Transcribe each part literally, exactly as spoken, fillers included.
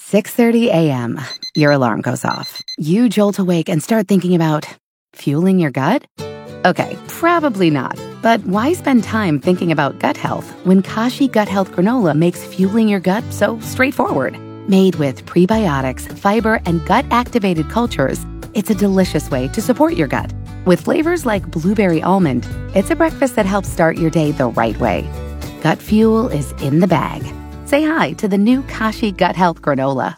six thirty a.m., your alarm goes off. You jolt awake and start thinking about fueling your gut? Okay, probably not. But why spend time thinking about gut health when Kashi Gut Health Granola makes fueling your gut so straightforward? Made with prebiotics, fiber, and gut-activated cultures, it's a delicious way to support your gut. With flavors like blueberry almond, it's a breakfast that helps start your day the right way. Gut fuel is in the bag. Say hi to the new Kashi Gut Health Granola.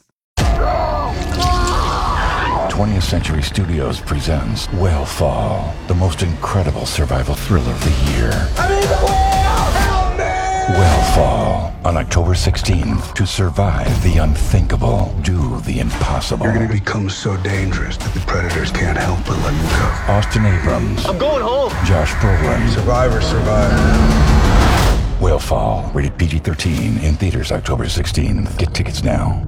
twentieth Century Studios presents Whale the most incredible survival thriller of the year. I'm in the whale! Help me! Whale on October sixteenth. To survive the unthinkable, do the impossible. You're going to become so dangerous that the predators can't help but let you go. Austin Abrams. I'm going home. Josh Brolin. Survivor, survivor. Whale, rated P G thirteen, in theaters October sixteenth. Get tickets now.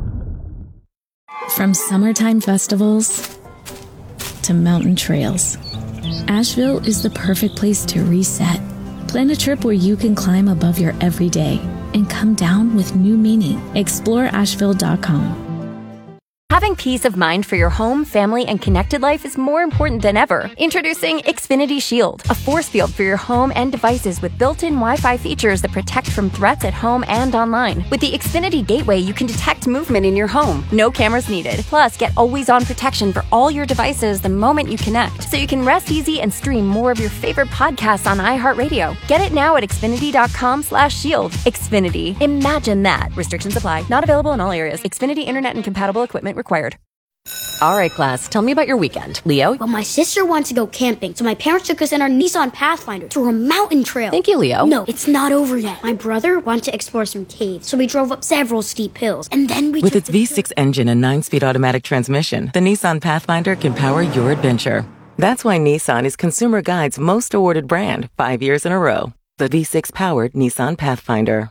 From summertime festivals to mountain trails, Asheville is the perfect place to reset. Plan a trip where you can climb above your everyday and come down with new meaning. Explore Asheville dot com. Having peace of mind for your home, family, and connected life is more important than ever. Introducing Xfinity Shield, a force field for your home and devices with built-in Wi-Fi features that protect from threats at home and online. With the Xfinity Gateway, you can detect movement in your home. No cameras needed. Plus, get always-on protection for all your devices the moment you connect, so you can rest easy and stream more of your favorite podcasts on iHeartRadio. Get it now at Xfinity dot com slash shield. Xfinity. Imagine that. Restrictions apply. Not available in all areas. Xfinity Internet and compatible equipment required. All right, class, tell me about your weekend. Leo? Well, my sister wants to go camping, so my parents took us in our Nissan Pathfinder to a mountain trail. Thank you, Leo. No, it's not over yet. My brother wanted to explore some caves, so we drove up several steep hills, and then we With its V six engine and nine-speed automatic transmission, the Nissan Pathfinder can power your adventure. That's why Nissan is Consumer Guide's most awarded brand five years in a row. The V six-powered Nissan Pathfinder.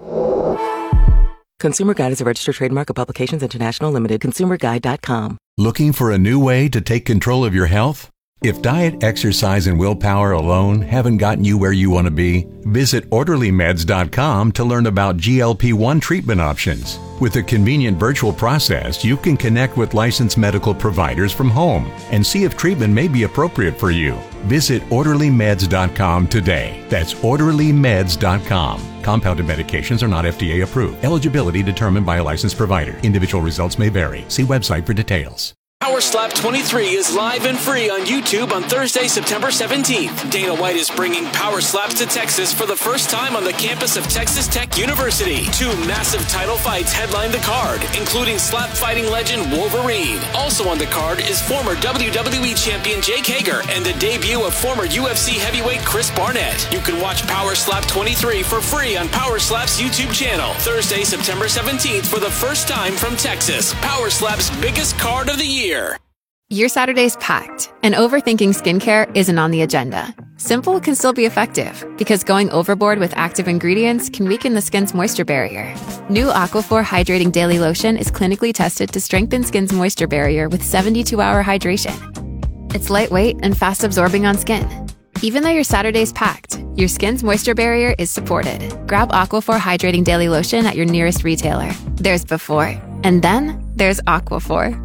Consumer Guide is a registered trademark of Publications International Limited. consumer guide dot com. Looking for a new way to take control of your health? If diet, exercise, and willpower alone haven't gotten you where you want to be, visit orderly meds dot com to learn about G L P one treatment options. With a convenient virtual process, you can connect with licensed medical providers from home and see if treatment may be appropriate for you. Visit orderly meds dot com today. That's orderly meds dot com. Compounded medications are not F D A approved. Eligibility determined by a licensed provider. Individual results may vary. See website for details. Power Slap twenty-three is live and free on YouTube on Thursday, September seventeenth. Dana White is bringing Power Slaps to Texas for the first time on the campus of Texas Tech University. Two massive title fights headline the card, including slap fighting legend Wolverine. Also on the card is former W W E champion Jake Hager and the debut of former U F C heavyweight Chris Barnett. You can watch Power Slap twenty-three for free on Power Slap's YouTube channel. Thursday, September seventeenth for the first time from Texas. Power Slap's biggest card of the year. Your Saturday's packed, and overthinking skincare isn't on the agenda. Simple can still be effective, because going overboard with active ingredients can weaken the skin's moisture barrier. New Aquaphor Hydrating Daily Lotion is clinically tested to strengthen skin's moisture barrier with seventy-two hour hydration. It's lightweight and fast-absorbing on skin. Even though your Saturday's packed, your skin's moisture barrier is supported. Grab Aquaphor Hydrating Daily Lotion at your nearest retailer. There's before, and then there's Aquaphor.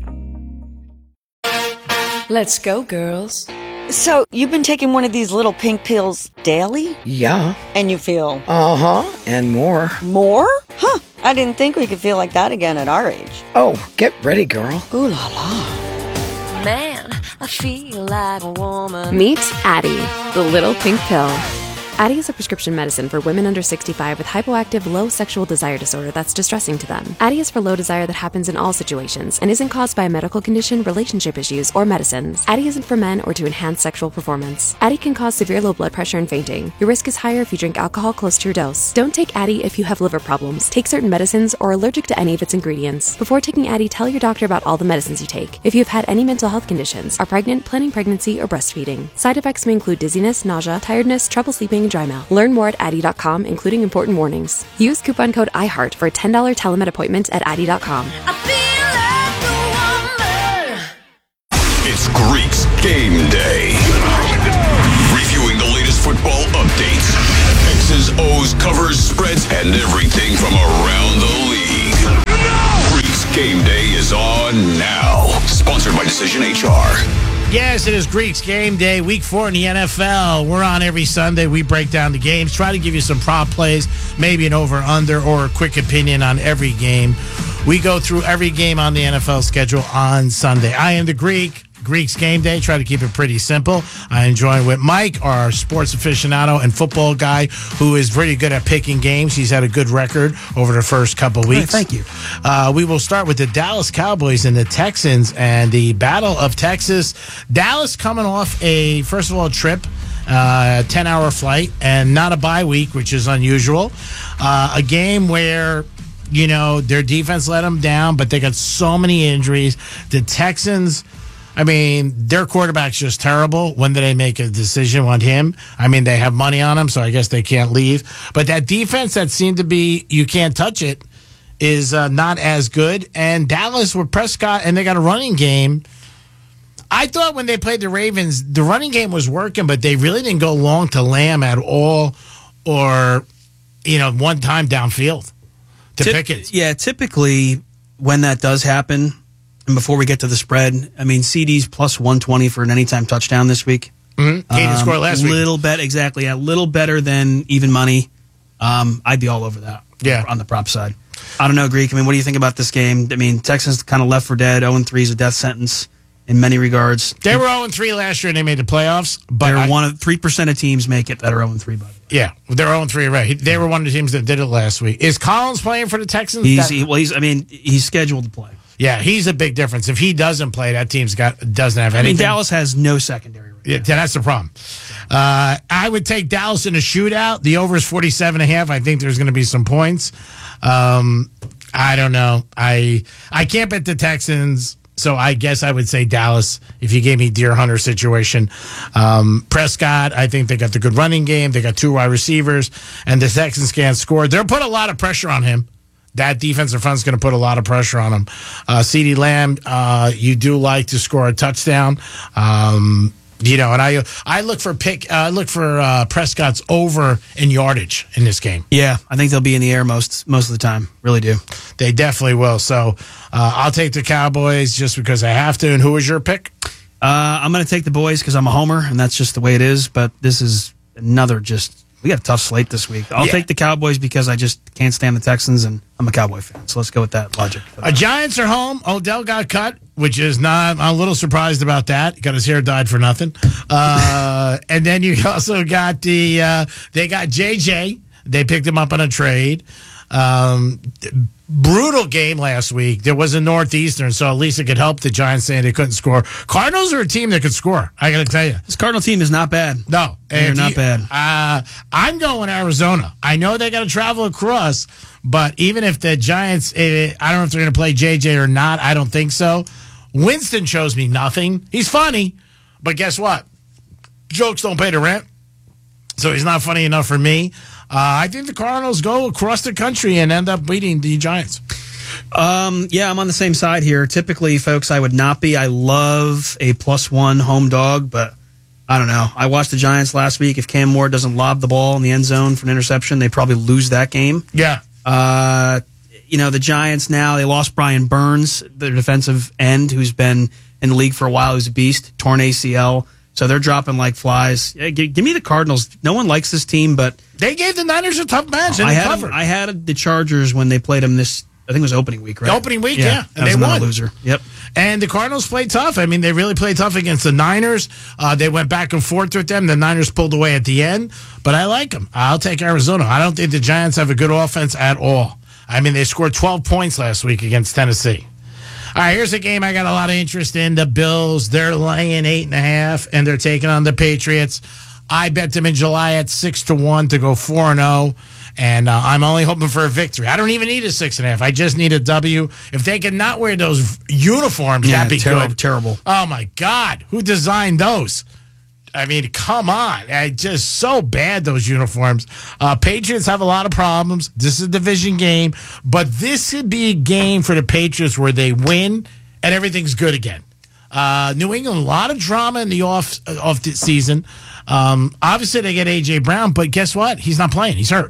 Let's go, girls. So, you've been taking one of these little pink pills daily? Yeah. And you feel? Uh-huh, and more. More? Huh, I didn't think we could feel like that again at our age. Oh, get ready, girl. Ooh la la. Man, I feel like a woman. Meet Addyi, the little pink pill. Addyi is a prescription medicine for women under sixty-five with hypoactive low sexual desire disorder that's distressing to them. Addyi is for low desire that happens in all situations and isn't caused by a medical condition, relationship issues, or medicines. Addyi isn't for men or to enhance sexual performance. Addyi can cause severe low blood pressure and fainting. Your risk is higher if you drink alcohol close to your dose. Don't take Addyi if you have liver problems, take certain medicines, or are allergic to any of its ingredients. Before taking Addyi, tell your doctor about all the medicines you take. If you have had any mental health conditions, are pregnant, planning pregnancy, or breastfeeding. Side effects may include dizziness, nausea, tiredness, trouble sleeping, and dry mouth. Learn more at Addyi dot com, including important warnings. Use coupon code iHeart for a ten dollars telemed appointment at Addyi dot com. It's Greeks Game Day. Reviewing the latest football updates, X's, O's, covers, spreads, and everything from around the league. Greeks Precision H R. Yes, it is Greeks Game Day, week four in the N F L. We're on every Sunday. We break down the games, try to give you some prop plays, maybe an over-under or a quick opinion on every game. We go through every game on the N F L schedule on Sunday. I am the Greek. Greeks Game Day. Try to keep it pretty simple. I enjoy with Mike, our sports aficionado and football guy, who is pretty good at picking games. He's had a good record over the first couple weeks. Hey, thank you. Uh, we will start with the Dallas Cowboys and the Texans and the Battle of Texas. Dallas coming off a, first of all, trip. Uh, ten-hour flight and not a bye week, which is unusual. Uh, a game where, you know, their defense let them down, but they got so many injuries. The Texans, I mean, their quarterback's just terrible. When do they make a decision on him? I mean, they have money on him, so I guess they can't leave. But that defense that seemed to be, you can't touch it, is uh, not as good. And Dallas with Prescott, and they got a running game. I thought when they played the Ravens, the running game was working, but they really didn't go long to Lamb at all, or, you know, one time downfield to Tip, Pickett. Yeah, typically when that does happen, and before we get to the spread, I mean, C D's plus one twenty for an anytime touchdown this week. Mm-hmm. He didn't score last week. Little bet, exactly. A little better than even money. Um, I'd be all over that. Yeah. On the prop side. I don't know, Greek. I mean, what do you think about this game? I mean, Texans kind of left for dead. oh and three is a death sentence in many regards. They were oh and three last year and they made the playoffs. But They're I, one of three percent of teams make it that are oh and three, by the way. Yeah, they're oh and three, right. They were one of the teams that did it last week. Is Collins playing for the Texans? He's, that, he, well, he's, I mean, he's scheduled to play. Yeah, he's a big difference. If he doesn't play, that team's got doesn't have anything. I mean, Dallas has no secondary. Right yeah, that's the problem. Uh, I would take Dallas in a shootout. The over is forty-seven and a half. I think there's going to be some points. Um, I don't know. I I can't bet the Texans, so I guess I would say Dallas if you gave me Deer Hunter situation. Um, Prescott, I think they got the good running game. They got two wide receivers, and the Texans can't score. They'll put a lot of pressure on him. That defensive front's going to put a lot of pressure on him. Uh, CeeDee Lamb, uh, you do like to score a touchdown. Um, you know, and I I look for pick. I uh, look for uh, Prescott's over in yardage in this game. Yeah, I think they'll be in the air most most of the time. Really do. They definitely will. So uh, I'll take the Cowboys just because I have to. And who is your pick? Uh, I'm going to take the boys because I'm a homer, and that's just the way it is. But this is another just. We got a tough slate this week. I'll yeah. take the Cowboys because I just can't stand the Texans, and I'm a Cowboy fan. So let's go with that logic. Uh, Giants are home. Odell got cut, which is not. I'm a little surprised about that. He got his hair dyed for nothing. Uh, and then you also got the. Uh, they got J J. They picked him up on a trade. Um, brutal game last week. There was a Northeastern, so at least it could help the Giants saying they couldn't score. Cardinals are a team that could score. I got to tell you, this Cardinal team is not bad. No, they're not you, bad. Uh, I'm going Arizona. I know they got to travel across, but even if the Giants, eh, I don't know if they're going to play J J or not. I don't think so. Winston shows me nothing. He's funny, but guess what? Jokes don't pay the rent, so he's not funny enough for me. Uh, I think the Cardinals go across the country and end up beating the Giants. Um, yeah, I'm on the same side here. Typically, folks, I would not be. I love a plus one home dog, but I don't know. I watched the Giants last week. If Cam Moore doesn't lob the ball in the end zone for an interception, they probably lose that game. Yeah. Uh, you know, the Giants now, they lost Brian Burns, their defensive end, who's been in the league for a while, who's a beast, torn A C L. So they're dropping like flies. Yeah, give, give me the Cardinals. No one likes this team, but they gave the Niners a tough match. And I they had covered. I had the Chargers when they played them this. I think it was opening week, right? Opening week, yeah, yeah. and they won. Loser. Yep. And the Cardinals played tough. I mean, they really played tough against the Niners. Uh, they went back and forth with them. The Niners pulled away at the end, but I like them. I'll take Arizona. I don't think the Giants have a good offense at all. I mean, they scored twelve points last week against Tennessee. All right, here's a game I got a lot of interest in. The Bills, they're laying eight and a half, and they're taking on the Patriots. I bet them in July at six to one to go four and zero, and uh, I'm only hoping for a victory. I don't even need a six and a half. I just need a W. If they can not wear those uniforms, yeah, that'd be terrible, good. Terrible. Oh my God, who designed those? I mean, come on. I just so bad, those uniforms. Uh, Patriots have a lot of problems. This is a division game, but this could be a game for the Patriots where they win and everything's good again. Uh, New England, a lot of drama in the off off the season. Um, obviously, they get A J Brown, but guess what? He's not playing. He's hurt.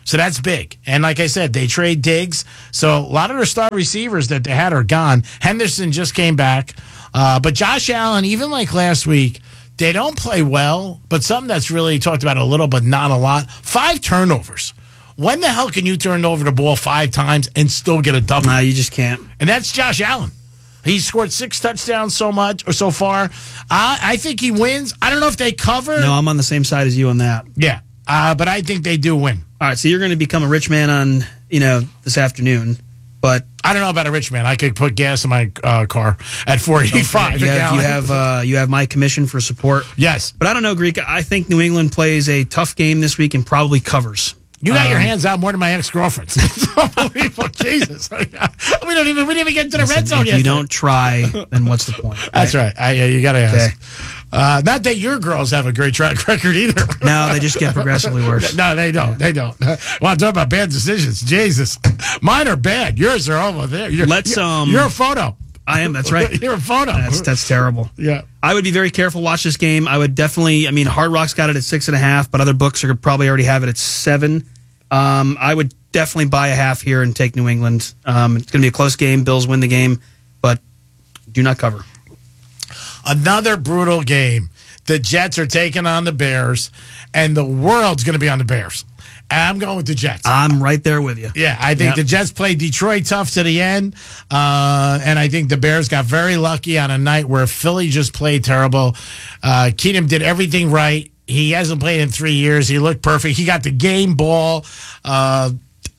So that's big. And like I said, they trade Diggs. So a lot of their star receivers that they had are gone. Henderson just came back. Uh, but Josh Allen, even like last week, they don't play well. But something that's really talked about a little, but not a lot. Five turnovers. When the hell can you turn over the ball five times and still get a W? Nah, you just can't. And that's Josh Allen. He scored six touchdowns so much or so far. I, I think he wins. I don't know if they cover. No, I'm on the same side as you on that. Yeah, uh, but I think they do win. All right, so you're going to become a rich man on, you know, this afternoon, but I don't know about a rich man. I could put gas in my uh, car at four eighty-five. You have you have, uh, you have my commission for support. Yes, but I don't know, Greek. I think New England plays a tough game this week and probably covers. You got um, your hands out more than my ex-girlfriends. It's unbelievable. Jesus. We don't even we didn't even get to the listen, red zone if yet. you don't try, then what's the point? That's right. I, uh, you got to ask. Okay. Uh, not that your girls have a great track record either. No, they just get progressively worse. No, they don't. They don't. Well, I'm talking about bad decisions. Jesus. Mine are bad. Yours are over there. You're, Let's, you're, um... You're a photo. I am. That's right. You're a photo. That's, that's terrible. Yeah. I would be very careful. Watch this game. I would definitely, I mean, Hard Rock's got it at six and a half, but other books are probably already have it at seven. Um, I would definitely buy a half here and take New England. Um, it's going to be a close game. Bills win the game, but do not cover. Another brutal game. The Jets are taking on the Bears, and the world's going to be on the Bears. I'm going with the Jets. I'm right there with you. Yeah, I think yep. the Jets played Detroit tough to the end, uh, and I think the Bears got very lucky on a night where Philly just played terrible. Uh, Keenum did everything right. He hasn't played in three years. He looked perfect. He got the game ball. Uh,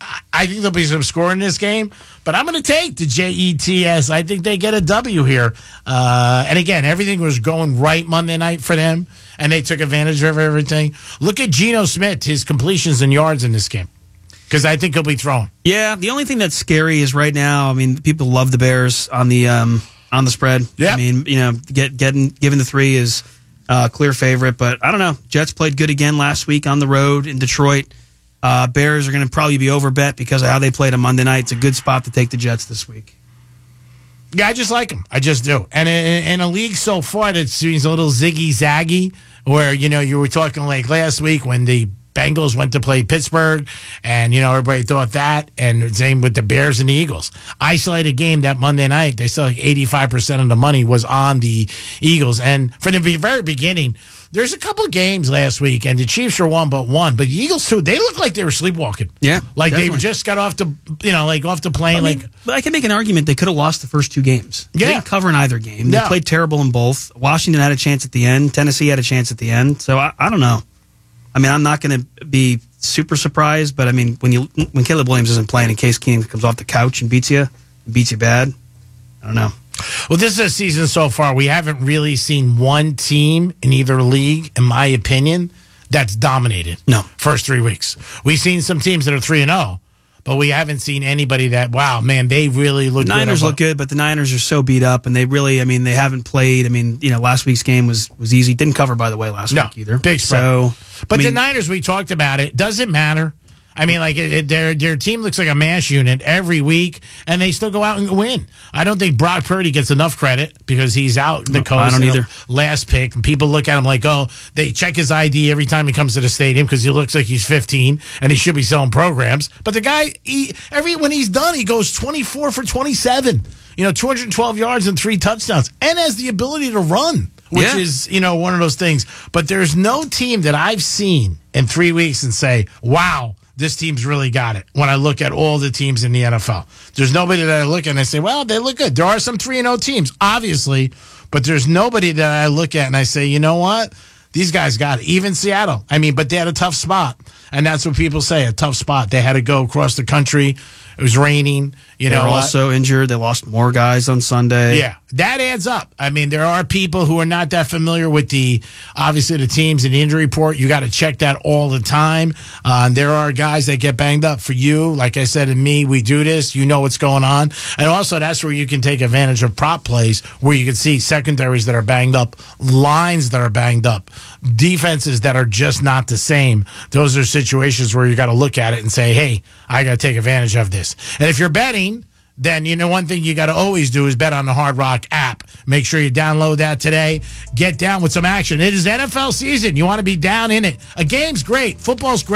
I think there'll be some scoring in this game, but I'm going to take the J E T S. I think they get a W here. Uh, and again, everything was going right Monday night for them, and they took advantage of everything. Look at Geno Smith, his completions and yards in this game, because I think he'll be thrown. Yeah, the only thing that's scary is right now, I mean, people love the Bears on the um, on the spread. Yeah. I mean, you know, get getting given the three is uh, clear favorite, but I don't know. Jets played good again last week on the road in Detroit. Uh, Bears are going to probably be overbet because of how they played on Monday night. It's a good spot to take the Jets this week. Yeah, I just like them. I just do. And in, in a league so far that seems a little ziggy-zaggy, where, you know, you were talking like last week when the Bengals went to play Pittsburgh, and, you know, everybody thought that, and same with the Bears and the Eagles. Isolated game that Monday night, they said like eighty-five percent of the money was on the Eagles. And from the very beginning, there's a couple of games last week, and the Chiefs are one but one, but the Eagles too. They look like they were sleepwalking. Yeah, like definitely. they just got off the, you know, like off the plane. I mean, like, but I can make an argument they could have lost the first two games. They Yeah. didn't cover in either game. They No. played terrible in both. Washington had a chance at the end. Tennessee had a chance at the end. So I, I don't know. I mean, I'm not going to be super surprised, but I mean, when you when Caleb Williams isn't playing, in case Keenum comes off the couch and beats you, beats you bad, I don't know. Well, this is a season so far. We haven't really seen one team in either league, in my opinion, that's dominated. No. First three weeks. We've seen some teams that are three and oh, but we haven't seen anybody that, wow, man, they really look the good. Niners look good, but the Niners are so beat up, and they really, I mean, they haven't played. I mean, you know, last week's game was was easy. Didn't cover, by the way, last No, week either. big spread. So, But I the mean, Niners, we talked about it. Doesn't matter. I mean, like, it, it, their their team looks like a mash unit every week, and they still go out and win. I don't think Brock Purdy gets enough credit because he's out the No, coast. I don't either. Last pick, and people look at him like, oh, they check his I D every time he comes to the stadium because he looks like he's fifteen, and he should be selling programs. But the guy, he, every when he's done, he goes twenty-four for twenty-seven. You know, two hundred twelve yards and three touchdowns, and has the ability to run, which Yeah. is, you know, one of those things. But there's no team that I've seen in three weeks and say, wow, this team's really got it. When I look at all the teams in the N F L, there's nobody that I look at and I say, well, they look good. There are some three and oh teams, obviously, but there's nobody that I look at and I say, you know what? These guys got it. Even Seattle. I mean, but they had a tough spot. And that's what people say, a tough spot. They had to go across the country. It was raining. You they're know, also injured. They lost more guys on Sunday. Yeah, that adds up. I mean, there are people who are not that familiar with the, obviously, the teams and the injury report. You got to check that all the time. Uh, and there are guys that get banged up. For you, like I said, and me, we do this. You know what's going on. And also, that's where you can take advantage of prop plays where you can see secondaries that are banged up, lines that are banged up, defenses that are just not the same. Those are situations where you got to look at it and say, hey, I got to take advantage of this. And if you're betting, then you know one thing you got to always do is bet on the Hard Rock app. Make sure you download that today. Get down with some action. It is N F L season. You want to be down in it. A game's great. Football's great.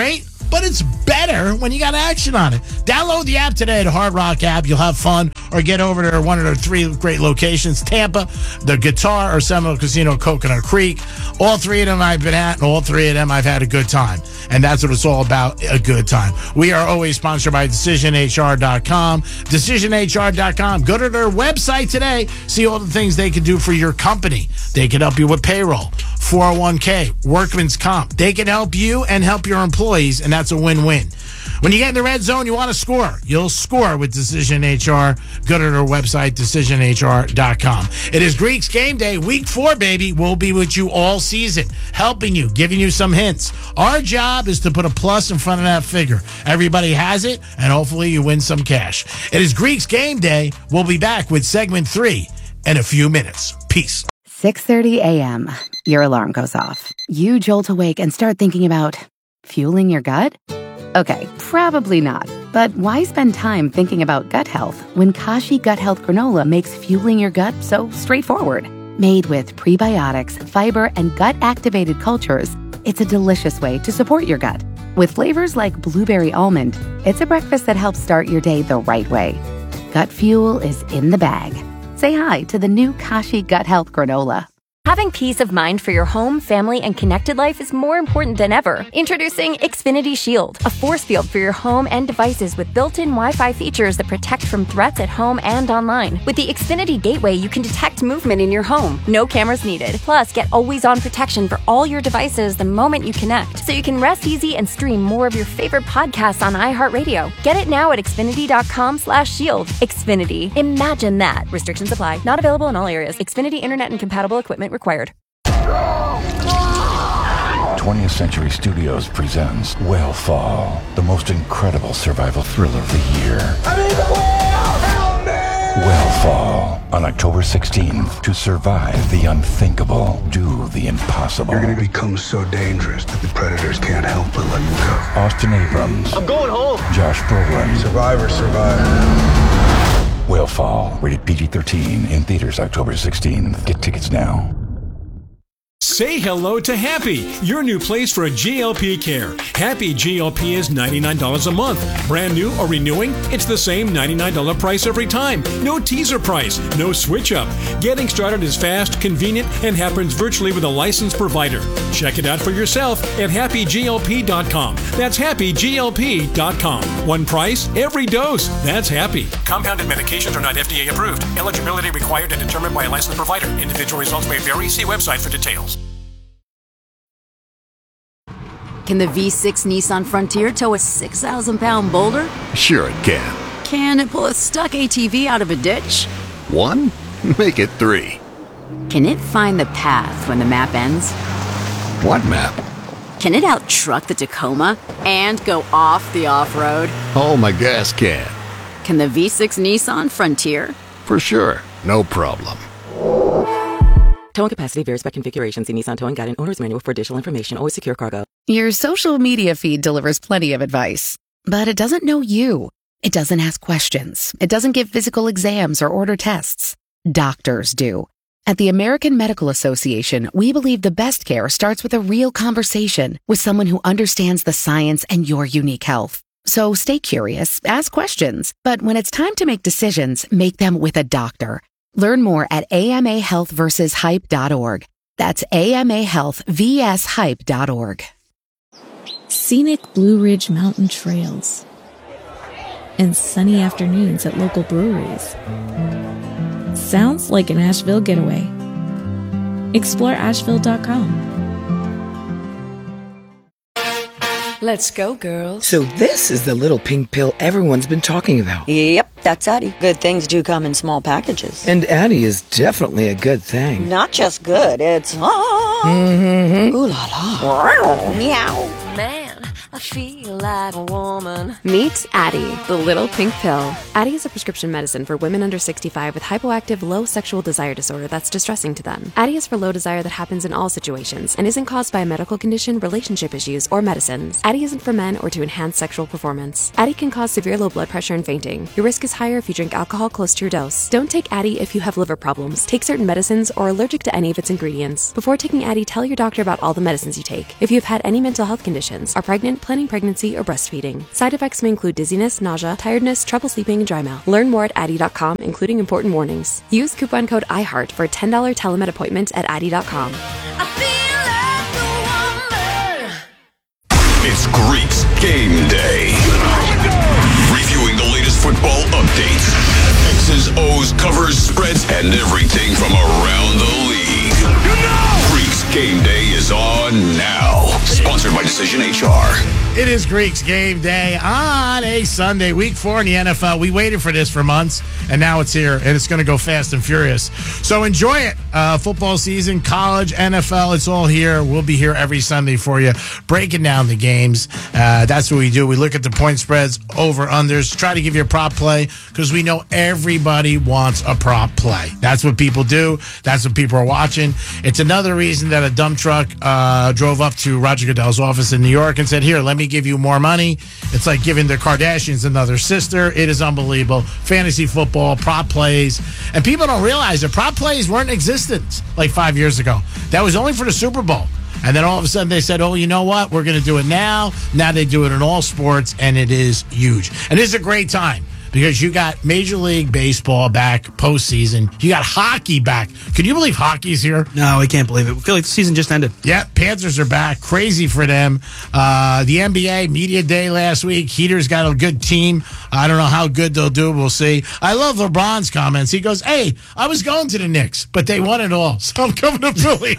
but it's better when you got action on it. Download the app today, the Hard Rock app. You'll have fun, or get over to one of their three great locations, Tampa, the Guitar, or Seminole Casino, Coconut Creek. All three of them I've been at, and all three of them I've had a good time. And that's what it's all about, a good time. We are always sponsored by decision H R dot com. decision H R dot com. Go to their website today. See all the things they can do for your company. They can help you with payroll, four oh one k, workman's comp. They can help you and help your employees, and that's a win-win. When you get in the red zone, you want to score. You'll score with Decision H R. Go to their website, decision H R dot com. It is Greeks Game Day, week four, baby. We'll be with you all season, helping you, giving you some hints. Our job is to put a plus in front of that figure. Everybody has it, and hopefully you win some cash. It is Greeks Game Day. We'll be back with segment three in a few minutes. Peace. six thirty a.m. Your alarm goes off. You jolt awake and start thinking about fueling your gut? Okay, probably not. But why spend time thinking about gut health when Kashi Gut Health Granola makes fueling your gut so straightforward? Made with prebiotics, fiber, and gut-activated cultures, it's a delicious way to support your gut. With flavors like blueberry almond, it's a breakfast that helps start your day the right way. Gut fuel is in the bag. Say hi to the new Kashi Gut Health Granola. Having peace of mind for your home, family, and connected life is more important than ever. Introducing Xfinity Shield, a force field for your home and devices with built-in Wi-Fi features that protect from threats at home and online. With the Xfinity Gateway, you can detect movement in your home. No cameras needed. Plus, get always-on protection for all your devices the moment you connect, so you can rest easy and stream more of your favorite podcasts on iHeartRadio. Get it now at xfinity.com slash shield. Xfinity. Imagine that. Restrictions apply. Not available in all areas. Xfinity Internet and compatible equipment required. twentieth Century Studios presents Whalefall, the most incredible survival thriller of the year. Whalefall, on October sixteenth. To survive the unthinkable, do the impossible. You're going to become so dangerous that the predators can't help but let you go. Austin Abrams. I'm going home. Josh Brolin. Survivor, survivor. Whalefall, rated P G thirteen, in theaters October sixteenth. Get tickets now. Say hello to Happy, your new place for a G L P care. Happy G L P is ninety-nine dollars a month. Brand new or renewing, it's the same ninety-nine dollars price every time. No teaser price, no switch up. Getting started is fast, convenient, and happens virtually with a licensed provider. Check it out for yourself at happy G L P dot com. That's happy G L P dot com. One price, every dose. That's Happy. Compounded medications are not F D A approved. Eligibility required and determined by a licensed provider. Individual results may vary. See website for details. Can the V six Nissan Frontier tow a six thousand pound boulder? Sure it can. Can it pull a stuck A T V out of a ditch? One? Make it three. Can it find the path when the map ends? What map? Can it out-truck the Tacoma and go off the off-road? Oh, my gas can. Can the V six Nissan Frontier? For sure. No problem. Towing capacity varies by configuration. See Nissan Towing Guide and Owner's Manual for additional information. Always secure cargo. Your social media feed delivers plenty of advice, but it doesn't know you. It doesn't ask questions. It doesn't give physical exams or order tests. Doctors do. At the American Medical Association, we believe the best care starts with a real conversation with someone who understands the science and your unique health. So stay curious, ask questions, but when it's time to make decisions, make them with a doctor. Learn more at A M A health versus hype dot org. That's A M A health versus hype dot org. Scenic Blue Ridge Mountain Trails and sunny afternoons at local breweries. Sounds like an Asheville getaway. Explore asheville dot com. Let's go, girls. So this is the little pink pill everyone's been talking about. Yep, that's Addie. Good things do come in small packages. And Addie is definitely a good thing. Not just good, it's... Ah, mm-hmm. Ooh la la. Meow. Man, I feel like a woman. Meet Addie, the little pink pill. Addie is a prescription medicine for women under sixty-five with hypoactive low sexual desire disorder that's distressing to them. Addie is for low desire that happens in all situations and isn't caused by a medical condition, relationship issues, or medicines. Addie isn't for men or to enhance sexual performance. Addie can cause severe low blood pressure and fainting. Your risk is higher if you drink alcohol close to your dose. Don't take Addie if you have liver problems, take certain medicines, or are allergic to any of its ingredients. Before taking Addie, tell your doctor about all the medicines you take. If you have had any mental health conditions, are pregnant, planning pregnancy, or breastfeeding. Side effects may include dizziness, nausea, tiredness, trouble sleeping, and dry mouth. Learn more at addy dot com, including important warnings. Use coupon code iHeart for a ten dollars telemed appointment at addy dot com. It's Greeks Game Day. Reviewing the latest football updates, X's, O's, covers, spreads, and everything from around the league. Greeks Game Day is on now. Sponsored by Decision H R. It is Greeks Game Day on a Sunday, week four in the N F L. We waited for this for months, and now it's here, and it's going to go fast and furious. So enjoy it. Uh, football season, college, N F L, it's all here. We'll be here every Sunday for you, breaking down the games. Uh, that's what we do. We look at the point spreads, over, unders, try to give you a prop play, because we know everybody wants a prop play. That's what people do. That's what people are watching. It's another reason that a dump truck uh, drove up to Roger Goodell's office in New York and said, here, let me give you more money. It's like giving the Kardashians another sister. It is unbelievable. Fantasy football, prop plays. And people don't realize that prop plays weren't in existence like five years ago. That was only for the Super Bowl. And then all of a sudden they said, oh, you know what? We're going to do it now. Now they do it in all sports, and it is huge. And it's a great time, because you got Major League Baseball back postseason. You got hockey back. Can you believe hockey's here? No, I can't believe it. I feel like the season just ended. Yeah, Panthers are back. Crazy for them. Uh, the N B A Media Day last week. Heaters got a good team. I don't know how good they'll do. We'll see. I love LeBron's comments. He goes, hey, I was going to the Knicks, but they won it all, so I'm coming to Philly.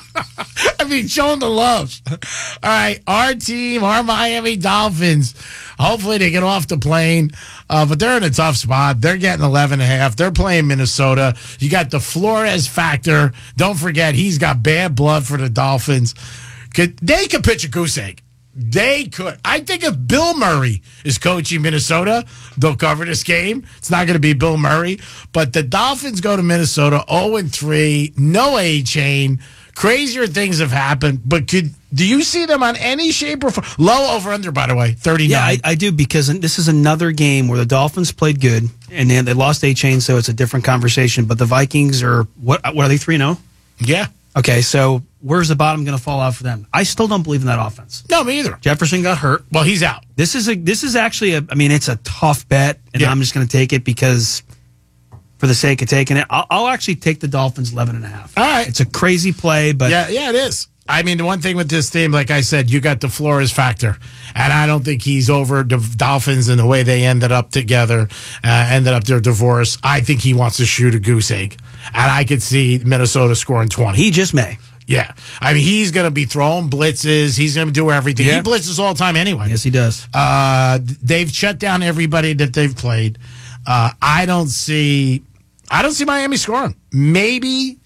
I mean, showing the love. All right, our team, our Miami Dolphins. Hopefully they get off the plane, uh, but they're in a tough spot. They're getting eleven and a half. They're playing Minnesota. You got the Flores factor. Don't forget, he's got bad blood for the Dolphins. Could, they could pitch a goose egg. They could. I think if Bill Murray is coaching Minnesota, they'll cover this game. It's not going to be Bill Murray. But the Dolphins go to Minnesota oh and three, no A-chain. Crazier things have happened, but could do you see them on any shape or form? Low over under, by the way, thirty-nine. Yeah, I, I do, because this is another game where the Dolphins played good, and then they lost A-chain, so it's a different conversation. But the Vikings are, what, what are they, three and oh? Yeah. Okay, so where's the bottom going to fall out for them? I still don't believe in that offense. No, me either. Jefferson got hurt. Well, he's out. This is a this is actually a. I mean, it's a tough bet, and Yeah. I'm just going to take it because, for the sake of taking it, I'll, I'll actually take the Dolphins eleven and a half. All right. It's a crazy play, but Yeah, yeah, it is. I mean, the one thing with this team, like I said, you got the Flores factor, and I don't think he's over the Dolphins and the way they ended up together, uh, ended up their divorce. I think he wants to shoot a goose egg, and I could see Minnesota scoring twenty. he just may. Yeah, I mean, he's going to be throwing blitzes. He's going to do everything. Yeah. He blitzes all the time anyway. Yes, he does. Uh, they've shut down everybody that they've played. Uh, I don't see, I don't see Miami scoring. Maybe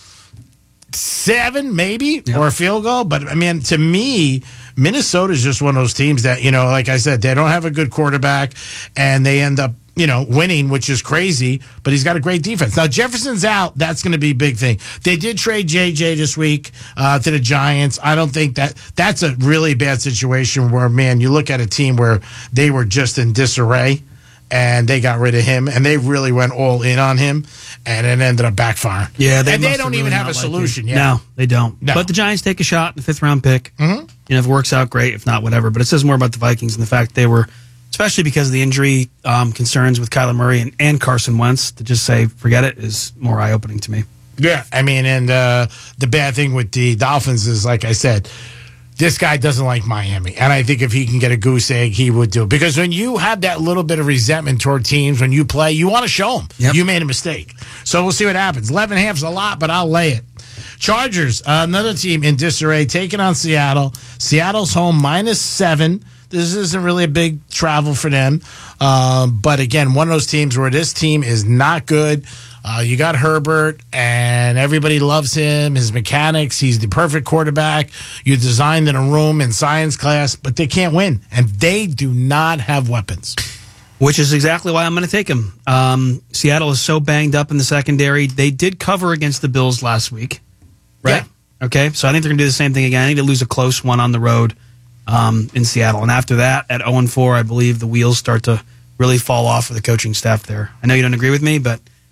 seven, maybe, Yeah. or a field goal. But I mean, to me, Minnesota's just one of those teams that, you know, like I said, they don't have a good quarterback, and they end up, you know, winning, which is crazy, but he's got a great defense. Now, Jefferson's out. That's going to be a big thing. They did trade J J this week uh, to the Giants. I don't think that that's a really bad situation where, man, you look at a team where they were just in disarray, and they got rid of him, and they really went all in on him, and it ended up backfiring. Yeah, they and they must don't have even really have a not liked solution him. yet. No, they don't. No. But the Giants take a shot in the fifth round pick. Mm-hmm. You know, if it works out, great. If not, whatever. But it says more about the Vikings and the fact they were, especially because of the injury um, concerns with Kyler Murray and, and Carson Wentz, to just say forget it is more eye opening to me. Yeah, I mean, and uh, the bad thing with the Dolphins is, like I said, this guy doesn't like Miami. And I think if he can get a goose egg, he would do it. Because when you have that little bit of resentment toward teams, when you play, you want to show them Yep. you made a mistake. So we'll see what happens. eleven and a half is a lot, but I'll lay it. Chargers, uh, another team in disarray, taking on Seattle. Seattle's home minus seven. This isn't really a big travel for them. Um, but again, one of those teams where this team is not good. Uh, you got Herbert, and everybody loves him, his mechanics. He's the perfect quarterback. You designed in a room in science class, but they can't win, and they do not have weapons. Which is exactly why I'm going to take him. Um, Seattle is so banged up in the secondary. They did cover against the Bills last week, right? Yeah. Okay, so I think they're going to do the same thing again. I need to lose a close one on the road um, in Seattle. And after that, at oh and four, I believe the wheels start to really fall off for the coaching staff there. I know you don't agree with me, but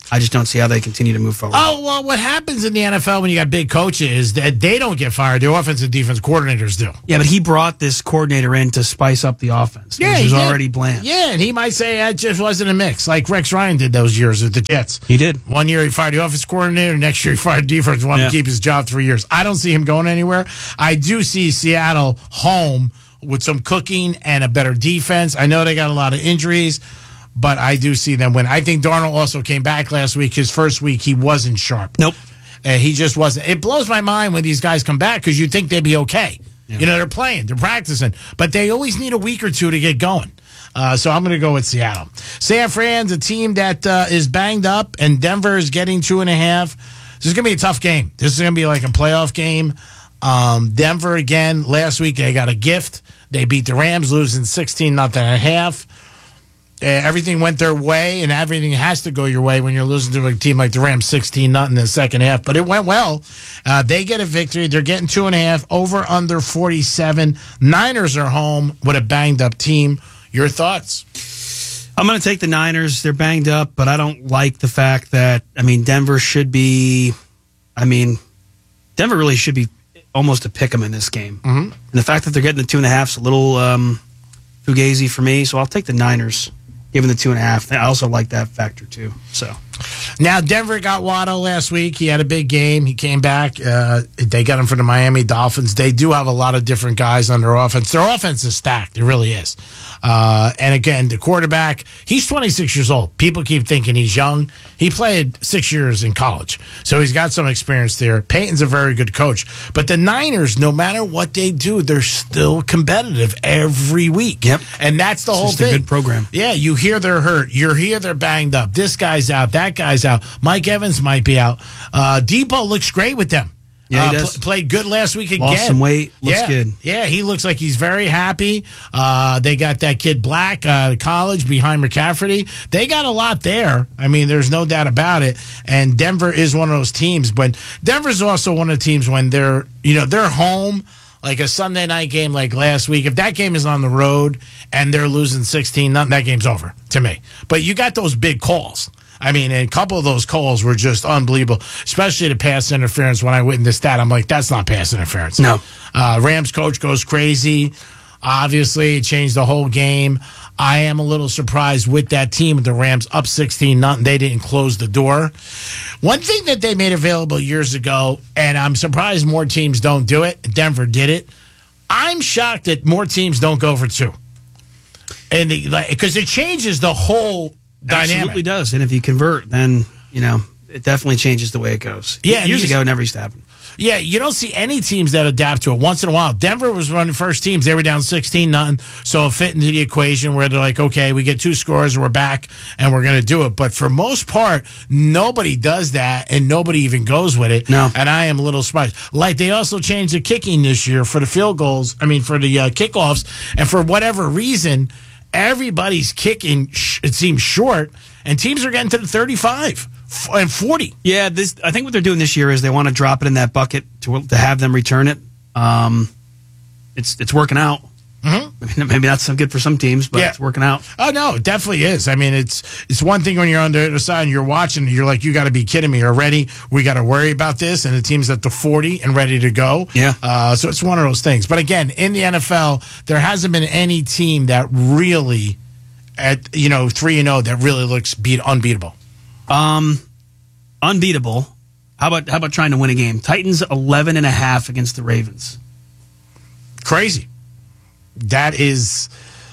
I just don't see how they continue to move forward. Oh, well, what happens in the N F L when you got big coaches is that they don't get fired. The offensive and defense coordinators do. Yeah, but he brought this coordinator in to spice up the offense. Yeah, Which he was did. already bland. Yeah, and he might say that just wasn't a mix, like Rex Ryan did those years with the Jets. He did. One year he fired the offense coordinator, next year he fired the defense, wanted Yeah. to keep his job three years. I don't see him going anywhere. I do see Seattle home with some cooking and a better defense. I know they got a lot of injuries, but I do see them win. I think Darnold also came back last week. His first week, he wasn't sharp. Nope. Uh, he just wasn't. It blows my mind when these guys come back because you think they'd be okay. Yeah. You know, they're playing, they're practicing, but they always need a week or two to get going. Uh, so I'm going to go with Seattle. San Fran's a team that uh, is banged up, and Denver is getting two and a half. This is going to be a tough game. This is going to be like a playoff game. Um, Denver, again, last week they got a gift. They beat the Rams, losing sixteen nothing and a half. Uh, everything went their way, and everything has to go your way when you're losing to a team like the Rams, sixteen nothing in the second half. But it went well. Uh, they get a victory. They're getting two and a half, over under forty-seven. Niners are home with a banged up team. Your thoughts? I'm going to take the Niners. They're banged up, but I don't like the fact that, I mean, Denver should be, I mean, Denver really should be almost a pick 'em in this game. Mm-hmm. And the fact that they're getting the two and a half is a little um, fugazi for me, so I'll take the Niners. Given the two and a half, I also like that factor too. So now Denver got Waddle last week. He had a big game. He came back. Uh, they got him for the Miami Dolphins. They do have a lot of different guys on their offense. Their offense is stacked. It really is. Uh, and again, the quarterback, he's twenty-six years old. People keep thinking he's young. He played six years in college, so he's got some experience there. Peyton's a very good coach. But the Niners, no matter what they do, they're still competitive every week. Yep. And that's the It's whole just thing. a good program. Yeah, you hear they're hurt. You hear they're banged up. This guy's out. That guy's out. Mike Evans might be out. Uh, Depot looks great with them. Yeah, he uh, does. pl- played good last week again. Lost some weight. Looks yeah. good. Yeah, he looks like he's very happy. Uh, they got that kid Black, uh, college behind McCaffrey. They got a lot there. I mean, there's no doubt about it. And Denver is one of those teams. But Denver's also one of the teams when they're, you know, they're home. Like a Sunday night game like last week, if that game is on the road and they're losing sixteen nothing, that game's over to me. But you got those big calls. I mean, and a couple of those calls were just unbelievable, especially the pass interference. When I witnessed that, I'm like, that's not pass interference. No. Uh, Rams coach goes crazy. Obviously, it changed the whole game. I am a little surprised with that team, with the Rams up sixteen nothing. They didn't close the door. One thing that they made available years ago, and I'm surprised more teams don't do it. Denver did it. I'm shocked that more teams don't go for two. And because like, it changes the whole dynamic. Absolutely does. And if you convert, then, you know, it definitely changes the way it goes. Yeah, Years you- ago, it never used to happen. Yeah, you don't see any teams that adapt to it. Once in a while, Denver was running first teams. They were down sixteen nothing, so it fit into the equation where they're like, okay, we get two scores, we're back, and we're going to do it. But for most part, nobody does that, and nobody even goes with it. No. And I am a little surprised. Like, they also changed the kicking this year for the field goals, I mean, for the uh, kickoffs, and for whatever reason, everybody's kicking, sh- it seems short, and teams are getting to the thirty-five and forty. Yeah, this. I think what they're doing this year is they want to drop it in that bucket to to have them return it. Um, it's it's working out. Mm-hmm. I mean, maybe not so good for some teams, but Yeah. it's working out. Oh no, it definitely is. I mean, it's it's one thing when you're on the other side and you're watching, you're like, you got to be kidding me already. We got to worry about this, and the team's at the forty and ready to go. Yeah. Uh, so it's one of those things. But again, in the N F L, there hasn't been any team that really, at you know, three and zero that really looks beat unbeatable. Um, unbeatable. How about how about trying to win a game? Titans eleven and a half against the Ravens. Crazy. That is,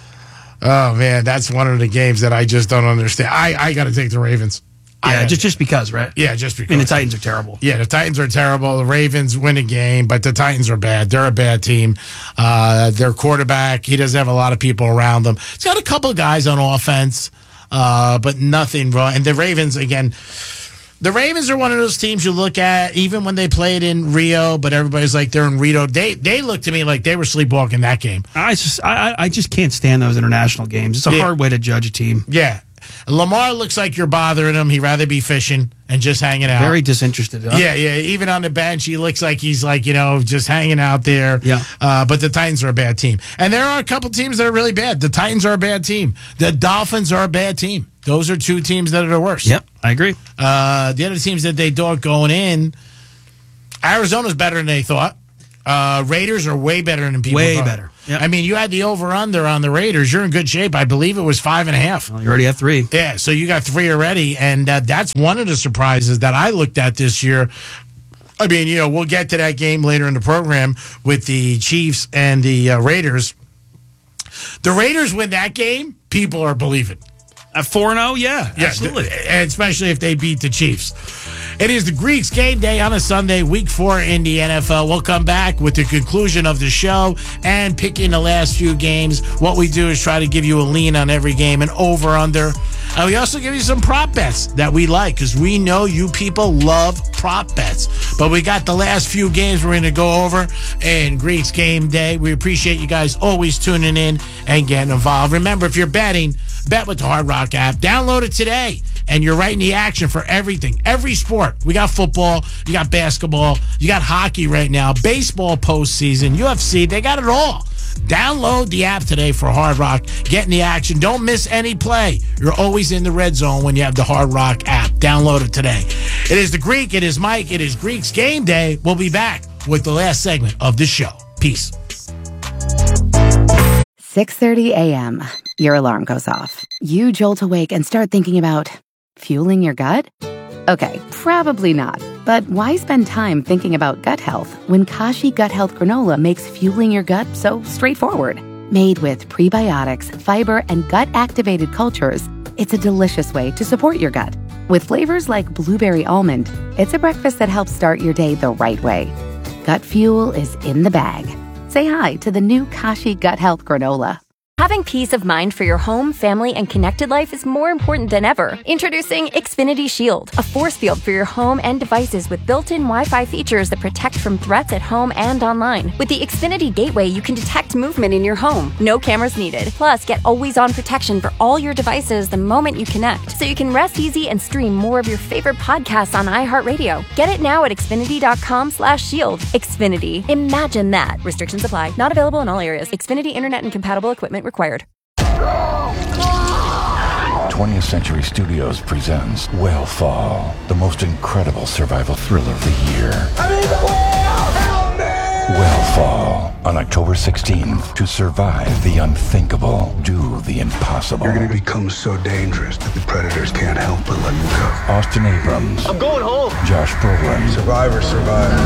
oh man, that's one of the games that I just don't understand. I I got to take the Ravens. Yeah, I, just just because, right? Yeah, just because. I mean, the Titans are terrible. Yeah, the Titans are terrible. The Ravens win a game, but the Titans are bad. They're a bad team. Uh, their quarterback, he doesn't have a lot of people around them. He's got a couple of guys on offense, uh, but nothing wrong. And the Ravens, again, the Ravens are one of those teams you look at, even when they played in Rio, but everybody's like, they're in Rio. They they look to me like they were sleepwalking that game. I just I I just can't stand those international games. It's a Yeah. hard way to judge a team. Yeah. Lamar looks like you're bothering him. He'd rather be fishing and just hanging out. Very disinterested. Huh? Yeah, yeah. Even on the bench, he looks like he's like, you know, just hanging out there. Yeah. Uh, but the Titans are a bad team. And there are a couple teams that are really bad. The Titans are a bad team. The Dolphins are a bad team. Those are two teams that are the worst. Yep, I agree. Uh, the other teams that they thought going in, Arizona's better than they thought. Uh, Raiders are way better than people Way thought. better. Yep. I mean, you had the over-under on the Raiders. You're in good shape. I believe it was five and a half. Well, you already have three. Yeah, so you got three already, and uh, that's one of the surprises that I looked at this year. I mean, you know, we'll get to that game later in the program with the Chiefs and the uh, Raiders. The Raiders win that game, people are believing. At four and oh, yeah, Yeah, absolutely. th- especially if they beat the Chiefs. It is the Greeks game day on a Sunday, week four in the N F L. We'll come back with the conclusion of the show and picking the last few games. What we do is try to give you a lean on every game and over under. And we also give you some prop bets that we like because we know you people love prop bets. But we got the last few games we're going to go over in Greeks game day. We appreciate you guys always tuning in and getting involved. Remember, if you're betting, bet with the Hard Rock app. Download it today. And you're right in the action for everything, every sport. We got football, you got basketball, you got hockey right now, baseball postseason, U F C, they got it all. Download the app today for Hard Rock. Get in the action. Don't miss any play. You're always in the red zone when you have the Hard Rock app. Download it today. It is the Greek, it is Mike, it is Greeks Game Day. We'll be back with the last segment of the show. Peace. six thirty a.m. Your alarm goes off. You jolt awake and start thinking about fueling your gut? Okay, probably not. But why spend time thinking about gut health when Kashi Gut Health Granola makes fueling your gut so straightforward? Made with prebiotics, fiber, and gut-activated cultures, it's a delicious way to support your gut. With flavors like blueberry almond, it's a breakfast that helps start your day the right way. Gut fuel is in the bag. Say hi to the new Kashi Gut Health Granola. Having peace of mind for your home, family, and connected life is more important than ever. Introducing Xfinity Shield, a force field for your home and devices with built-in Wi-Fi features that protect from threats at home and online. With the Xfinity Gateway, you can detect movement in your home. No cameras needed. Plus, get always-on protection for all your devices the moment you connect, so you can rest easy and stream more of your favorite podcasts on iHeartRadio. Get it now at Xfinity.com slash shield. Xfinity. Imagine that. Restrictions apply. Not available in all areas. Xfinity Internet and compatible equipment required. twentieth Century Studios presents Whale the most incredible survival thriller of the year. I need the whale! Help me! Whale on October sixteenth. To survive the unthinkable, do the impossible. You're gonna become so dangerous that the predators can't help but let you go. Austin Abrams. I'm going home. Josh Brolin. Survivor, survivor.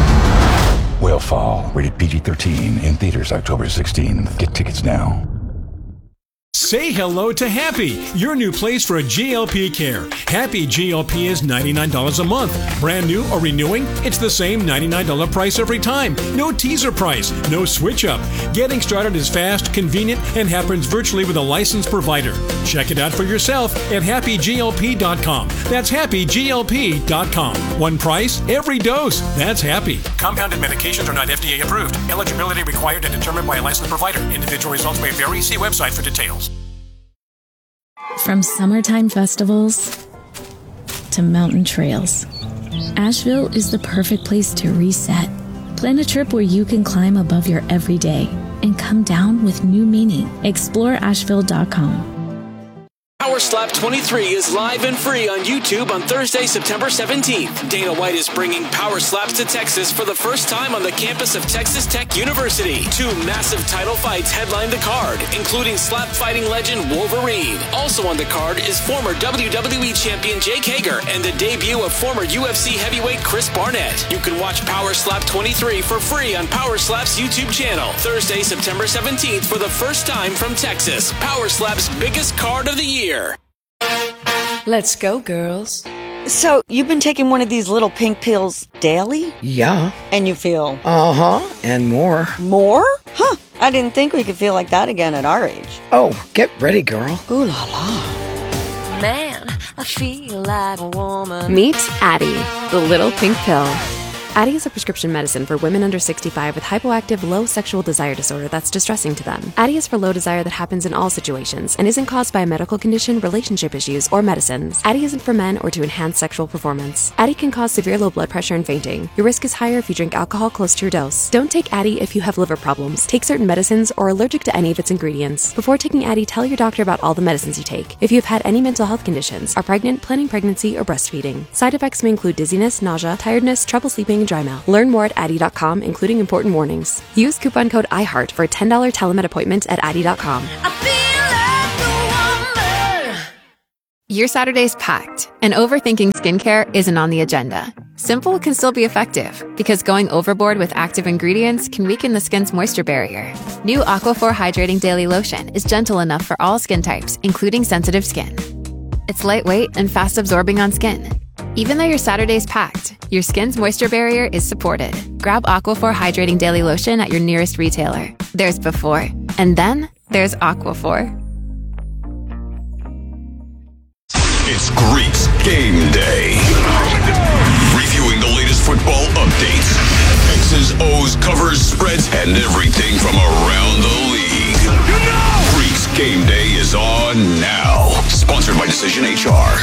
Whale rated P G thirteen in theaters October sixteenth. Get tickets now. Say hello to Happy, your new place for a G L P care. Happy G L P is ninety-nine dollars a month. Brand new or renewing, it's the same ninety-nine dollars price every time. No teaser price, no switch up. Getting started is fast, convenient, and happens virtually with a licensed provider. Check it out for yourself at happy G L P dot com. That's happy G L P dot com. One price, every dose. That's Happy. Compounded medications are not F D A approved. Eligibility required and determined by a licensed provider. Individual results may vary. See website for details. From summertime festivals to mountain trails, Asheville is the perfect place to reset. Plan a trip where you can climb above your everyday and come down with new meaning. Explore Asheville dot com. Power Slap twenty-three is live and free on YouTube on Thursday, September seventeenth. Dana White is bringing Power Slaps to Texas for the first time on the campus of Texas Tech University. Two massive title fights headline the card, including slap fighting legend Wolverine. Also on the card is former W W E champion Jake Hager and the debut of former U F C heavyweight Chris Barnett. You can watch Power Slap twenty-three for free on Power Slap's YouTube channel. Thursday, September seventeenth for the first time from Texas. Power Slap's biggest card of the year. Let's go, girls. So, you've been taking one of these little pink pills daily? Yeah. And you feel? Uh-huh, and more. More? Huh. I didn't think we could feel like that again at our age. Oh, get ready, girl. Ooh la la. Man, I feel like a woman. Meet Addie, the little pink pill. Addie is a prescription medicine for women under sixty-five with hypoactive low sexual desire disorder that's distressing to them. Addie is for low desire that happens in all situations and isn't caused by a medical condition, relationship issues, or medicines. Addie isn't for men or to enhance sexual performance. Addie can cause severe low blood pressure and fainting. Your risk is higher if you drink alcohol close to your dose. Don't take Addie if you have liver problems, take certain medicines, or are allergic to any of its ingredients. Before taking Addie, tell your doctor about all the medicines you take. If you have had any mental health conditions, are pregnant, planning pregnancy, or breastfeeding. Side effects may include dizziness, nausea, tiredness, trouble sleeping, and dry mouth. Learn more at Addie dot com, including important warnings. Use coupon code iHeart for a ten dollars telemed appointment at Addie dot com. Your Saturday's packed, and overthinking skincare isn't on the agenda. Simple can still be effective, because going overboard with active ingredients can weaken the skin's moisture barrier. New Aquaphor Hydrating Daily Lotion is gentle enough for all skin types, including sensitive skin. It's lightweight and fast-absorbing on skin. Even though your Saturday's packed, your skin's moisture barrier is supported. Grab Aquaphor Hydrating Daily Lotion at your nearest retailer. There's before, and then there's Aquaphor. It's Greek's Game Day. Reviewing the latest football updates. X's, O's, covers, spreads, and everything from around the league. Greek's Game Day is on now. Sponsored by Decision H R.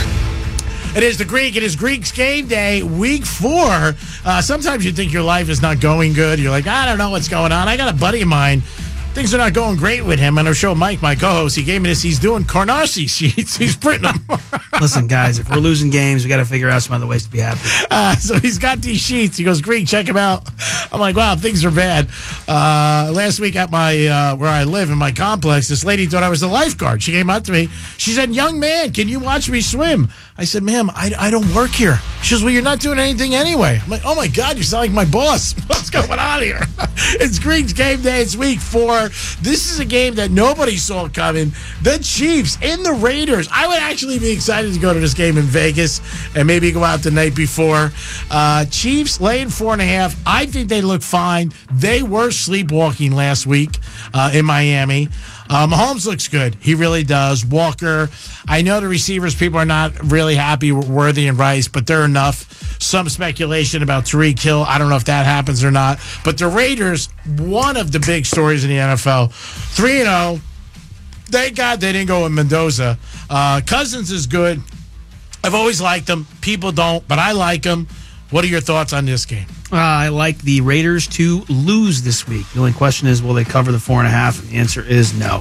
It is the Greek. It is Greek's Game Day, week four. Uh, sometimes you think your life is not going good. You're like, I don't know what's going on. I got a buddy of mine. Things are not going great with him. On our show, Mike, my co-host, he gave me this. He's doing Carnarsi sheets. He's printing them. Listen, guys, if we're losing games, we got to figure out some other ways to be happy. Uh, so he's got these sheets. He goes, Greek, check them out. I'm like, wow, things are bad. Uh, last week at my uh, where I live in my complex, this lady thought I was a lifeguard. She came up to me. She said, young man, can you watch me swim? I said, ma'am, I, I don't work here. She goes, well, you're not doing anything anyway. I'm like, oh, my God, you sound like my boss. What's going on here? It's Greek's Game Day. It's week four. This is a game that nobody saw coming. The Chiefs and the Raiders. I would actually be excited to go to this game in Vegas and maybe go out the night before. Uh, Chiefs laying four and a half. I think they look fine. They were sleepwalking last week uh, in Miami. Uh, Mahomes looks good. He really does. Walker, I know the receivers, people are not really happy with Worthy and Rice, but they're enough. Some speculation about Tyreek Hill. I don't know if that happens or not. But the Raiders, one of the big stories in the N F L, three and oh. Thank God they didn't go with Mendoza. Uh, Cousins is good. I've always liked him. People don't, but I like him. What are your thoughts on this game? Uh, I like the Raiders to lose this week. The only question is, will they cover the four and a half? And the answer is no.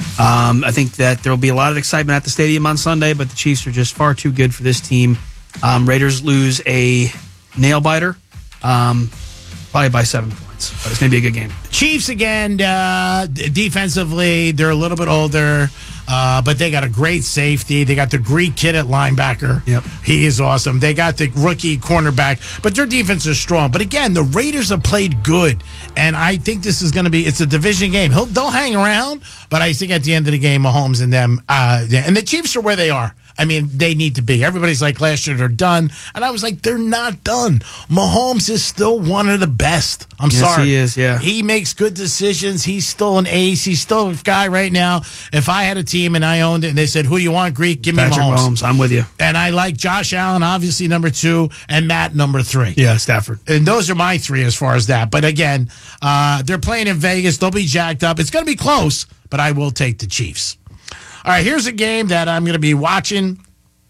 Um, I think that there will be a lot of excitement at the stadium on Sunday, but the Chiefs are just far too good for this team. Um, Raiders lose a nail biter, um, probably by seven points. But it's going to be a good game. Chiefs again, uh, defensively, they're a little bit older. Uh, but they got a great safety. They got the Greek kid at linebacker. Yep. He is awesome. They got the rookie cornerback. But their defense is strong. But again, the Raiders have played good. And I think this is going to be, it's a division game. He'll, they'll hang around. But I think at the end of the game, Mahomes and them, uh, and the Chiefs are where they are. I mean, they need to be. Everybody's like, last year they're done. And I was like, they're not done. Mahomes is still one of the best. I'm yes, sorry. he is, yeah. He makes good decisions. He's still an ace. He's still a guy right now. If I had a team and I owned it and they said, who do you want, Greek? Give Patrick me Mahomes. Mahomes. I'm with you. And I like Josh Allen, obviously, number two, and Matt, number three. Yeah, Stafford. And those are my three as far as that. But again, uh, they're playing in Vegas. They'll be jacked up. It's going to be close, but I will take the Chiefs. All right, here's a game that I'm going to be watching.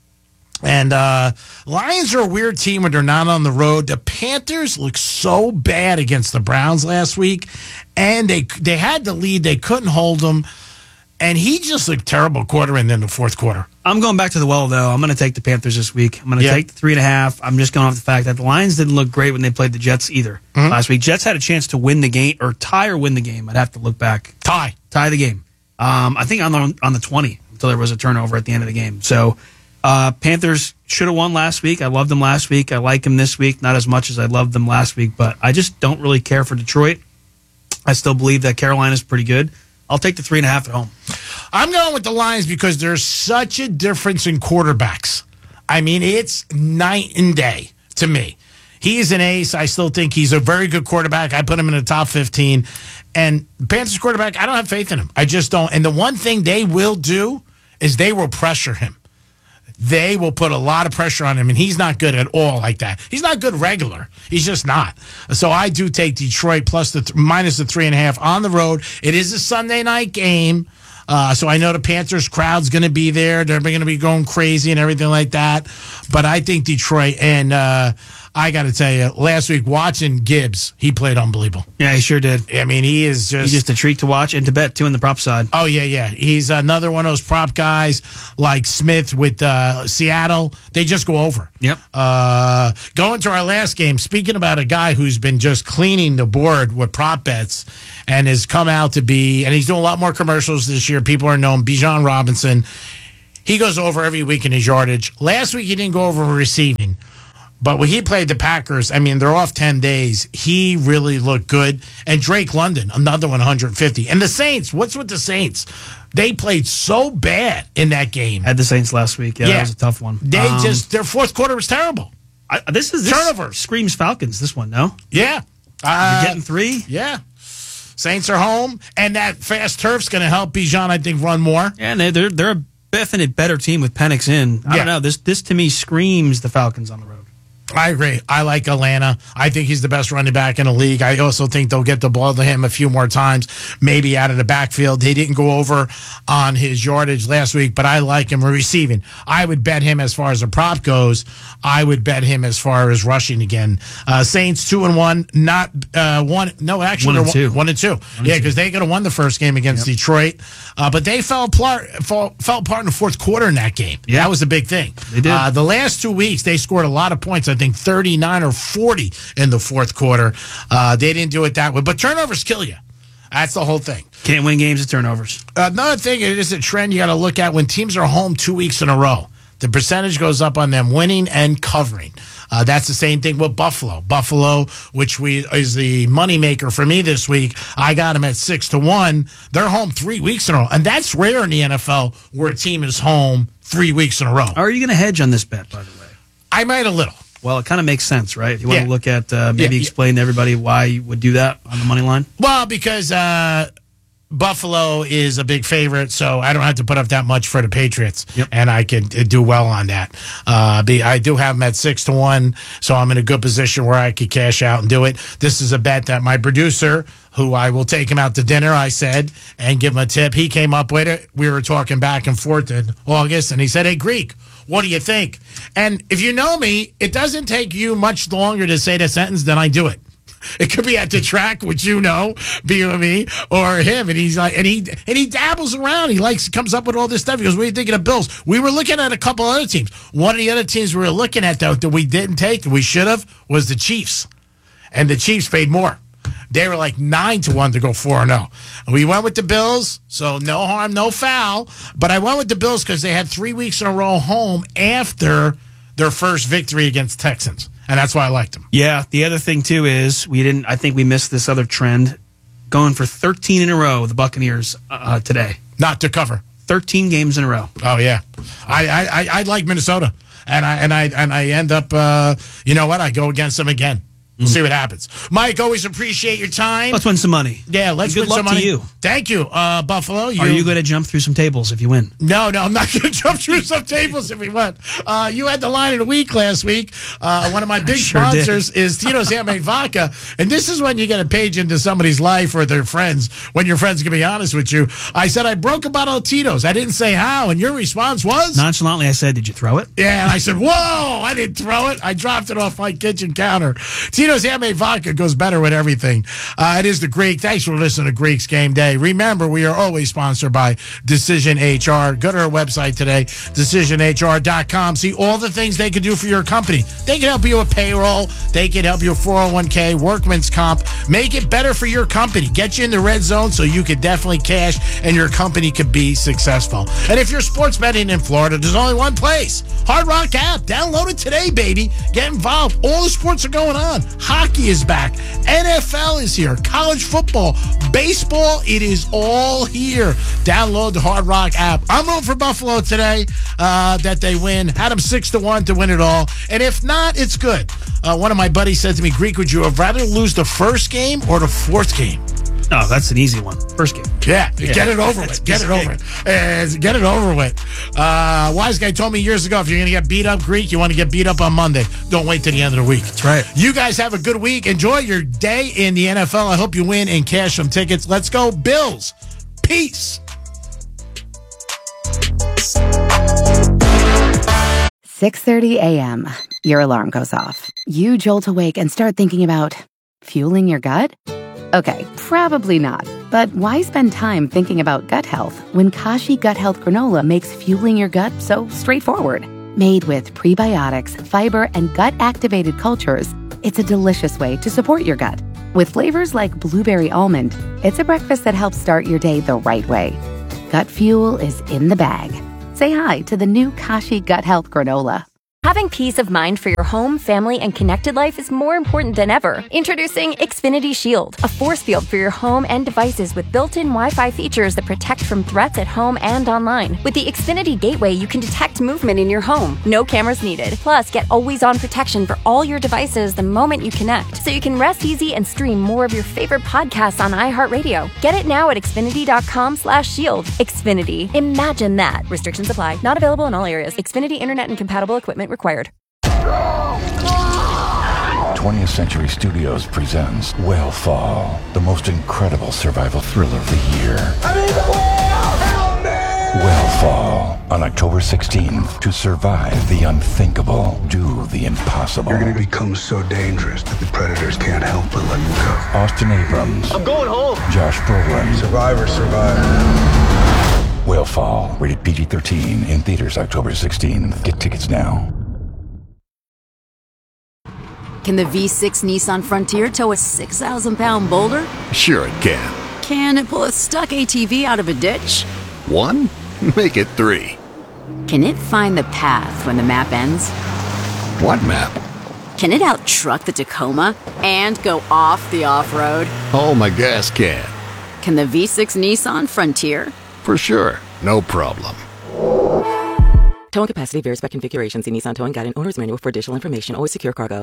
And uh, Lions are a weird team when they're not on the road. The Panthers look so bad against the Browns last week, and they they had the lead. They couldn't hold them, and he just looked terrible quartering in the fourth quarter. I'm going back to the well, though. I'm going to take the Panthers this week. I'm going to Yeah. take the three and a half. I'm just going off the fact that the Lions didn't look great when they played the Jets either Mhm. last week. Jets had a chance to win the game, or tie or win the game. I'd have to look back. Tie. Tie the game. Um, I think on the, on the twenty until there was a turnover at the end of the game. So uh, Panthers should have won last week. I loved them last week. I like them this week, not as much as I loved them last week, but I just don't really care for Detroit. I still believe that Carolina's pretty good. I'll take the three and a half at home. I'm going with the Lions because there's such a difference in quarterbacks. I mean, it's night and day to me. He is an ace. I still think he's a very good quarterback. I put him in the top fifteen. And Panthers quarterback, I don't have faith in him. I just don't. And the one thing they will do is they will pressure him. they will put a lot of pressure on him, and he's not good at all like that. He's not good regular. He's just not. So I do take Detroit plus the th- minus the three and a half on the road. It is a Sunday night game. Uh, so I know the Panthers crowd's going to be there. They're going to be going crazy and everything like that. But I think Detroit, and uh, I got to tell you, last week watching Gibbs, he played unbelievable. Yeah, he sure did. I mean, he is just... He's just a treat to watch and to bet, too, in the prop side. Oh, yeah, yeah. He's another one of those prop guys like Smith with uh, Seattle. They just go over. Yep. Uh, going to our last game, speaking about a guy who's been just cleaning the board with prop bets and has come out to be, and he's doing a lot more commercials this year. People are known, Bijan Robinson. He goes over every week in his yardage. Last week, he didn't go over receiving. But when he played the Packers, I mean, they're off ten days. He really looked good. And Drake London, another one hundred fifty. And the Saints, what's with the Saints? They played so bad in that game. Had the Saints last week. Yeah, Yeah. that was a tough one. They Um, just, their fourth quarter was terrible. I, this is this Turnovers. Screams Falcons, this one, no? Yeah. Uh, You're getting three? Yeah. Saints are home. And that fast turf's going to help Bijan, I think, run more. Yeah, and they're, they're a definite better team with Penix in. I Yeah. don't know. This, this, to me, screams the Falcons on the road. I agree. I like Atlanta. I think he's the best running back in the league. I also think they'll get the ball to him a few more times, maybe out of the backfield. He didn't go over on his yardage last week, but I like him receiving. I would bet him as far as the prop goes. I would bet him as far as rushing again. Uh, Saints two and one, not uh, one. No, actually, One and they're two. One and two. One yeah, and because they could have won the first game against Yep. Detroit, uh, but they fell apart. Fell, fell apart in the fourth quarter in that game. Yeah. That was the big thing. They did. Uh, the last two weeks, they scored a lot of points. I think thirty-nine or forty in the fourth quarter. Uh, they didn't do it that way. But turnovers kill you. That's the whole thing. Can't win games with turnovers. Another thing, it is a trend you got to look at when teams are home two weeks in a row. The percentage goes up on them winning and covering. Uh, that's the same thing with Buffalo. Buffalo, which we is the moneymaker for me this week. I got them at six to one. They're home three weeks in a row, and that's rare in the N F L where a team is home three weeks in a row. Are you going to hedge on this bet, by the way? I might a little. Well, it kind of makes sense, right? If you want Yeah. to look at, uh, maybe Yeah, yeah. explain to everybody why you would do that on the money line. Well, because uh, Buffalo is a big favorite, so I don't have to put up that much for the Patriots, Yep. and I can uh, do well on that. Uh, be, I do have them at six to one, so I'm in a good position where I could cash out and do it. This is a bet that my producer, who I will take him out to dinner, I said, and give him a tip. He came up with it. We were talking back and forth in August, and he said, "Hey, Greek, what do you think?" And if you know me, it doesn't take you much longer to say the sentence than I do it. It could be at the track, which you know, be with me or him, and he's like, and he and he dabbles around. He likes, comes up with all this stuff. He goes, "What are you thinking of Bills?" We were looking at a couple other teams. One of the other teams we were looking at though that we didn't take, and we should have, was the Chiefs, and the Chiefs paid more. They were like nine to one to go four and zero. We went with the Bills, so no harm, no foul. But I went with the Bills because they had three weeks in a row home after their first victory against Texans. And that's why I liked them. Yeah. The other thing too is we didn't. I think we missed this other trend, going for thirteen in a row. The Buccaneers uh, today, Not to cover. thirteen games in a row. Oh yeah, I I I, I like Minnesota, and I and I and I end up. Uh, you know what? I go against them again. We'll see what happens. Mike, always appreciate your time. Let's win some money. Yeah, let's Good win luck some to money. you. Thank you, uh, Buffalo. You, Are you going to jump through some tables if you win? No, no, I'm not going to jump through some tables if we win. Uh, you had the line of the week last week. Uh, one of my big Sure sponsors is Tito's Handmade Vodka. And this is when you get a page into somebody's life or their friends, when your friends can be honest with you. I said, I broke a bottle of Tito's. I didn't say how. And your response was? Nonchalantly, I said, "Did you throw it?" Yeah, and I said, whoa, I didn't throw it. I dropped it off my kitchen counter. Tito's Handmade Vodka goes better with everything. Uh, it is the Greek. Thanks for listening to Greek's Game Day. Remember, we are always sponsored by Decision H R. Go to our website today, decision h r dot com. See all the things they can do for your company. They can help you with payroll. They can help you with four oh one k, workman's comp. Make it better for your company. Get you in the red zone so you could definitely cash and your company could be successful. And if you're sports betting in Florida, there's only one place. Hard Rock app. Download it today, baby. Get involved. All the sports are going on. Hockey is back. N F L is here. College football. Baseball. It is all here. Download the Hard Rock app. I'm rooting for Buffalo today uh, that they win. Had them six to one to win it all. And if not, it's good. Uh, one of my buddies said to me, Greek, would you have rather lose the first game or the fourth game? Oh, that's an easy one. First game. Yeah, Yeah. get it over with. Get it over with. Uh, get it over with. Uh, wise guy told me years ago, if you're going to get beat up Greek, you want to get beat up on Monday. Don't wait till the end of the week. That's right. You guys have a good week. Enjoy your day in the N F L. I hope you win and cash some tickets. Let's go, Bills. Peace. six thirty a.m. Your alarm goes off. You jolt awake and start thinking about fueling your gut? Okay, probably not. But why spend time thinking about gut health when Kashi Gut Health Granola makes fueling your gut so straightforward? Made with prebiotics, fiber, and gut-activated cultures, it's a delicious way to support your gut. With flavors like blueberry almond, it's a breakfast that helps start your day the right way. Gut fuel is in the bag. Say hi to the new Kashi Gut Health Granola. Having peace of mind for your home, family, and connected life is more important than ever. Introducing Xfinity Shield, a force field for your home and devices with built-in Wi-Fi features that protect from threats at home and online. With the Xfinity Gateway, you can detect movement in your home. No cameras needed. Plus, get always-on protection for all your devices the moment you connect, so you can rest easy and stream more of your favorite podcasts on iHeartRadio. Get it now at Xfinity.com slash shield. Xfinity. Imagine that. Restrictions apply. Not available in all areas. Xfinity Internet and compatible equipment required. twentieth Century Studios presents Whale Fall, the most incredible survival thriller of the year. Whale Fall, on October sixteenth. To survive the unthinkable, do the impossible. You're going to become so dangerous that the predators can't help but let you go. Austin Abrams. I'm going home. Josh Brolin. Survivor, survivor. Whale Fall, rated P G thirteen, in theaters October sixteenth. Get tickets now. Can the V six Nissan Frontier tow a six thousand pound boulder? Sure it can. Can it pull a stuck A T V out of a ditch? One? Make it three. Can it find the path when the map ends? What map? Can it out-truck the Tacoma and go off the off-road? Oh, my gas can. Can the V six Nissan Frontier? For sure. No problem. Towing capacity varies by configuration. See Nissan Towing Guide and Owner's Manual for additional information. Always secure cargo.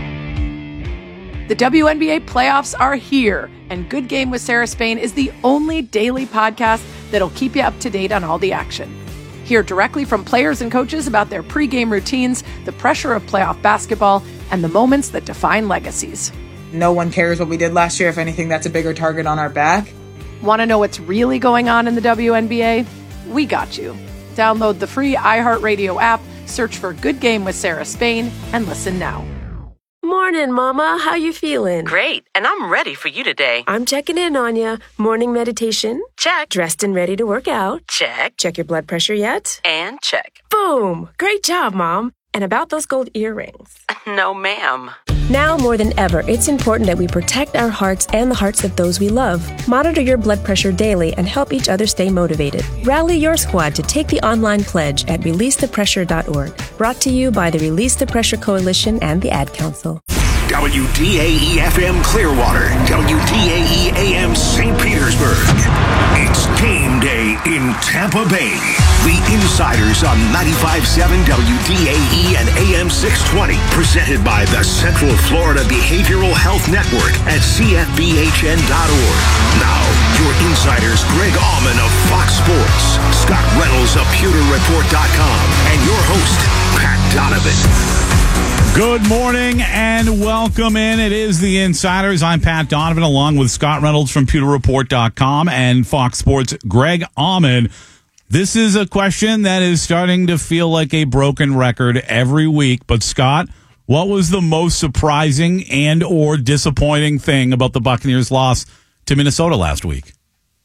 The W N B A playoffs are here, and Good Game with Sarah Spain is the only daily podcast that'll keep you up to date on all the action. Hear directly from players and coaches about their pregame routines, the pressure of playoff basketball, and the moments that define legacies. No one cares what we did last year. If anything, that's a bigger target on our back. Want to know what's really going on in the W N B A? We got you. Download the free iHeartRadio app, search for Good Game with Sarah Spain, and listen now. Morning, Mama. How you feeling? Great, and I'm ready for you today. I'm checking in on you. Morning meditation? Check. Dressed and ready to work out? Check. Check your blood pressure yet? And check. Boom! Great job, Mom. And about those gold earrings? No, ma'am. Now more than ever, it's important that we protect our hearts and the hearts of those we love. Monitor your blood pressure daily and help each other stay motivated. Rally your squad to take the online pledge at release the pressure dot org. Brought to you by the Release the Pressure Coalition and the Ad Council. W D A E F M Clearwater, W D A E A M Saint Petersburg. It's game day in Tampa Bay. The Insiders on ninety-five point seven W D A E and A M six twenty. Presented by the Central Florida Behavioral Health Network at C F B H N dot org. Now, your Insiders, Greg Allman of Fox Sports, Scott Reynolds of Pewter Report dot com, and your host, Pat Donovan. Good morning and welcome in. It is the Insiders. I'm Pat Donovan along with Scott Reynolds from Pewter Report dot com and Fox Sports' Greg Allman. This is a question that is starting to feel like a broken record every week. But Scott, what was the most surprising and or disappointing thing about the Buccaneers' loss to Minnesota last week?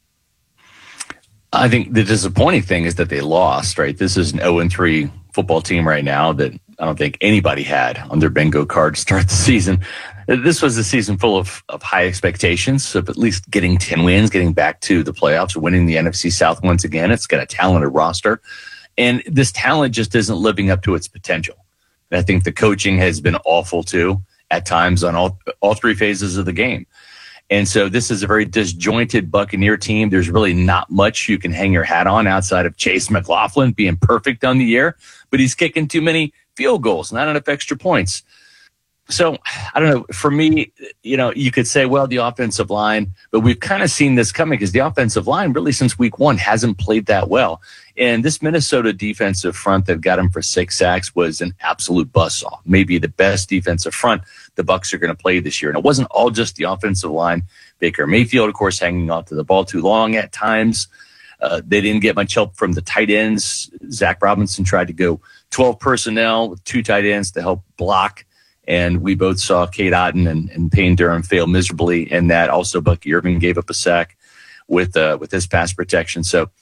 I think the disappointing thing is that they lost, right? This is an oh and three football team right now that I don't think anybody had on their bingo card to start the season. This was a season full of, of high expectations of at least getting ten wins, getting back to the playoffs, winning the N F C South once again. It's got a talented roster. And this talent just isn't living up to its potential. And I think the coaching has been awful too at times on all, all three phases of the game. And so this is a very disjointed Buccaneer team. There's really not much you can hang your hat on outside of Chase McLaughlin being perfect on the year, but he's kicking too many field goals, not enough extra points. So, I don't know. For me, you know, you could say, well, the offensive line, but we've kind of seen this coming because the offensive line really since week one hasn't played that well. And this Minnesota defensive front that got him for six sacks was an absolute buzzsaw. Maybe the best defensive front the Bucs are going to play this year. And it wasn't all just the offensive line. Baker Mayfield, of course, hanging on to the ball too long at times. Uh, they didn't get much help from the tight ends. Zach Robinson tried to go twelve personnel with two tight ends to help block. And we both saw Kate Otten and, and Payne Durham fail miserably in that. Also, Bucky Irving gave up a sack with uh, with his pass protection. So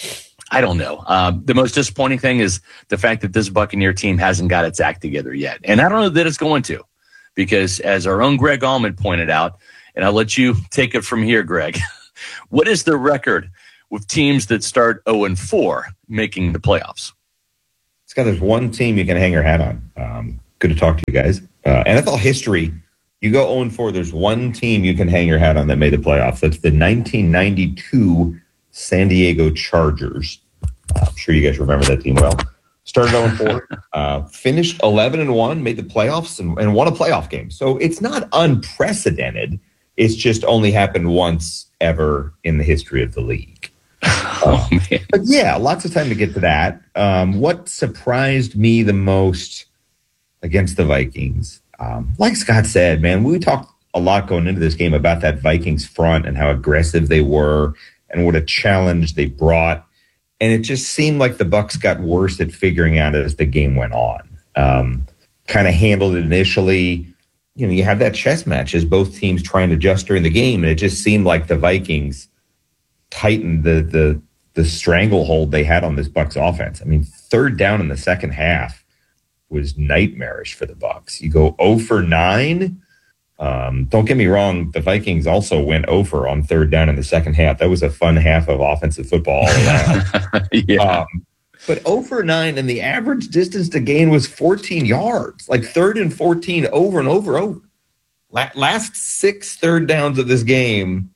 I don't know. Um, the most disappointing thing is the fact that this Buccaneer team hasn't got its act together yet. And I don't know that it's going to, because as our own Greg Allman pointed out, and I'll let you take it from here, Greg, what is the record with teams that start oh and four making the playoffs? Scott, there's one team you can hang your hat on. Um, good to talk to you guys. Uh, N F L history, you go oh and four, there's one team you can hang your hat on that made the playoffs. That's the nineteen ninety-two San Diego Chargers. Uh, I'm sure you guys remember that team well. Started oh and four, uh, finished eleven and one, made the playoffs, and, and won a playoff game. So it's not unprecedented. It's just only happened once ever in the history of the league. Oh, man. But yeah, lots of time to get to that. Um, what surprised me the most against the Vikings, um, like Scott said, man, we talked a lot going into this game about that Vikings front and how aggressive they were and what a challenge they brought. And it just seemed like the Bucs got worse at figuring out as the game went on. Um, kind of handled it initially. You know, you had that chess match as both teams trying to adjust during the game, and it just seemed like the Vikings tightened the the the stranglehold they had on this Bucs offense. I mean, third down in the second half was nightmarish for the Bucs. You go oh for nine. Um, don't get me wrong, the Vikings also went over on third down in the second half. That was a fun half of offensive football all around. yeah. Um, but oh for nine, and the average distance to gain was fourteen yards, like third and fourteen over and over, over. La- last six third downs of this game,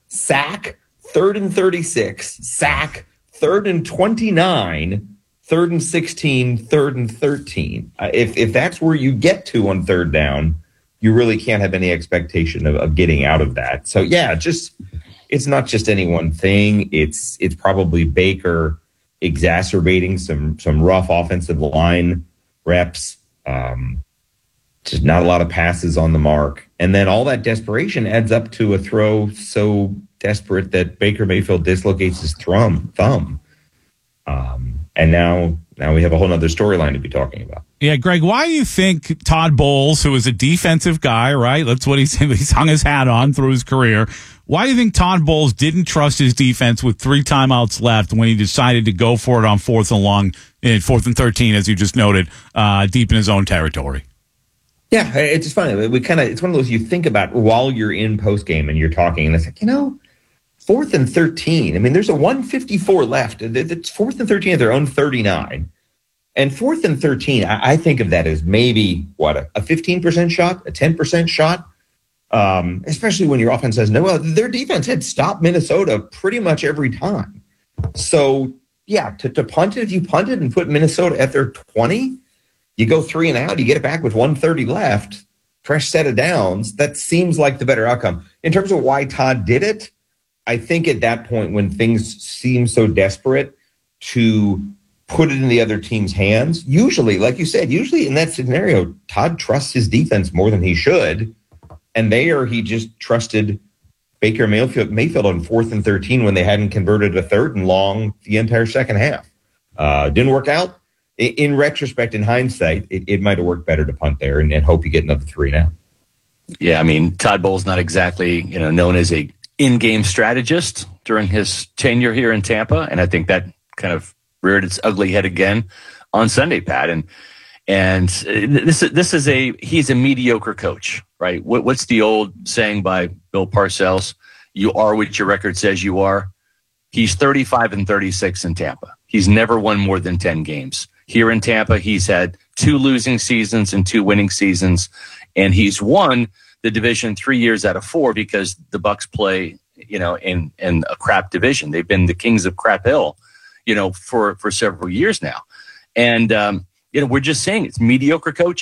sack, third and thirty-six, sack, third and twenty-nine, third and sixteen, third and thirteen. Uh, if if that's where you get to on third down, you really can't have any expectation of, of getting out of that. So yeah, just it's not just any one thing. It's it's probably Baker exacerbating some some rough offensive line reps. Um, just not a lot of passes on the mark, and then all that desperation adds up to a throw so desperate that Baker Mayfield dislocates his thumb. Thumb. Um, and now, now we have a whole other storyline to be talking about. Yeah, Greg, why do you think Todd Bowles, who is a defensive guy, right? That's what he's, he's hung his hat on through his career. Why do you think Todd Bowles didn't trust his defense with three timeouts left when he decided to go for it on fourth and long, in fourth and thirteen, as you just noted, uh, deep in his own territory? Yeah, it's just funny. We kind of, it's one of those you think about while you're in post game and you're talking, and it's like, you know, fourth and thirteen. I mean, there's a one fifty-four left. It's fourth and thirteen at their own thirty-nine. And fourth and thirteen, I, I think of that as maybe, what, a, a fifteen percent shot, a ten percent shot, um, especially when your offense says no. Well, their defense had stopped Minnesota pretty much every time. So, yeah, to, to punt it, if you punt it and put Minnesota at their twenty, you go three and out, you get it back with one thirty left, fresh set of downs. That seems like the better outcome. In terms of why Todd did it, I think at that point when things seem so desperate to put it in the other team's hands, usually, like you said, usually in that scenario, Todd trusts his defense more than he should. And there he just trusted Baker Mayfield, Mayfield on fourth and thirteen when they hadn't converted a third and long the entire second half. Uh, didn't work out. In retrospect, in hindsight, it, it might have worked better to punt there and, and hope you get another three now. Yeah, I mean, Todd Bowles not exactly, you know, known as a in-game strategist during his tenure here in Tampa, and I think that kind of reared its ugly head again on Sunday, Pat. And and this is this is a he's a mediocre coach, right? What, what's the old saying by Bill Parcells? You are what your record says you are. He's thirty-five and thirty-six in Tampa. He's never won more than ten games. Here in Tampa, he's had two losing seasons and two winning seasons, and he's won the division three years out of four because the Bucs play, you know, in, in a crap division. They've been the kings of crap hill, you know, for, for several years now. And, um, you know, we're just saying it's mediocre coaching.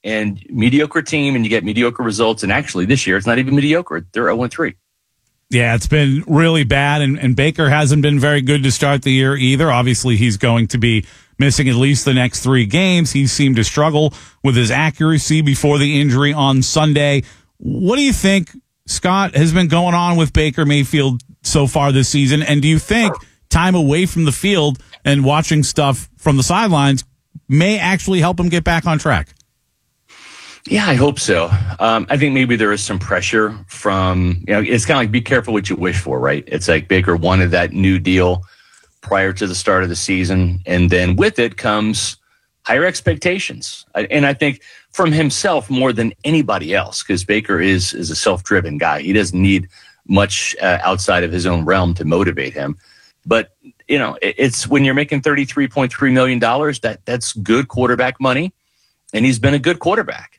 and mediocre team, and you get mediocre results. And actually, this year it's not even mediocre; they're zero and three. Yeah, it's been really bad, and, and Baker hasn't been very good to start the year either. Obviously, he's going to be missing at least the next three games. He seemed to struggle with his accuracy before the injury on Sunday. What do you think, Scott, has been going on with Baker Mayfield so far this season? And do you think time away from the field and watching stuff from the sidelines may actually help him get back on track? Yeah, I hope so. Um, I think maybe there is some pressure from, you know, it's kind of like be careful what you wish for, right? It's like Baker wanted that new deal prior to the start of the season, and then with it comes higher expectations. And I think from himself more than anybody else, because Baker is is a self-driven guy. He doesn't need much uh, outside of his own realm to motivate him. But, you know, it's when you're making thirty-three point three million dollars, that that's good quarterback money. And he's been a good quarterback.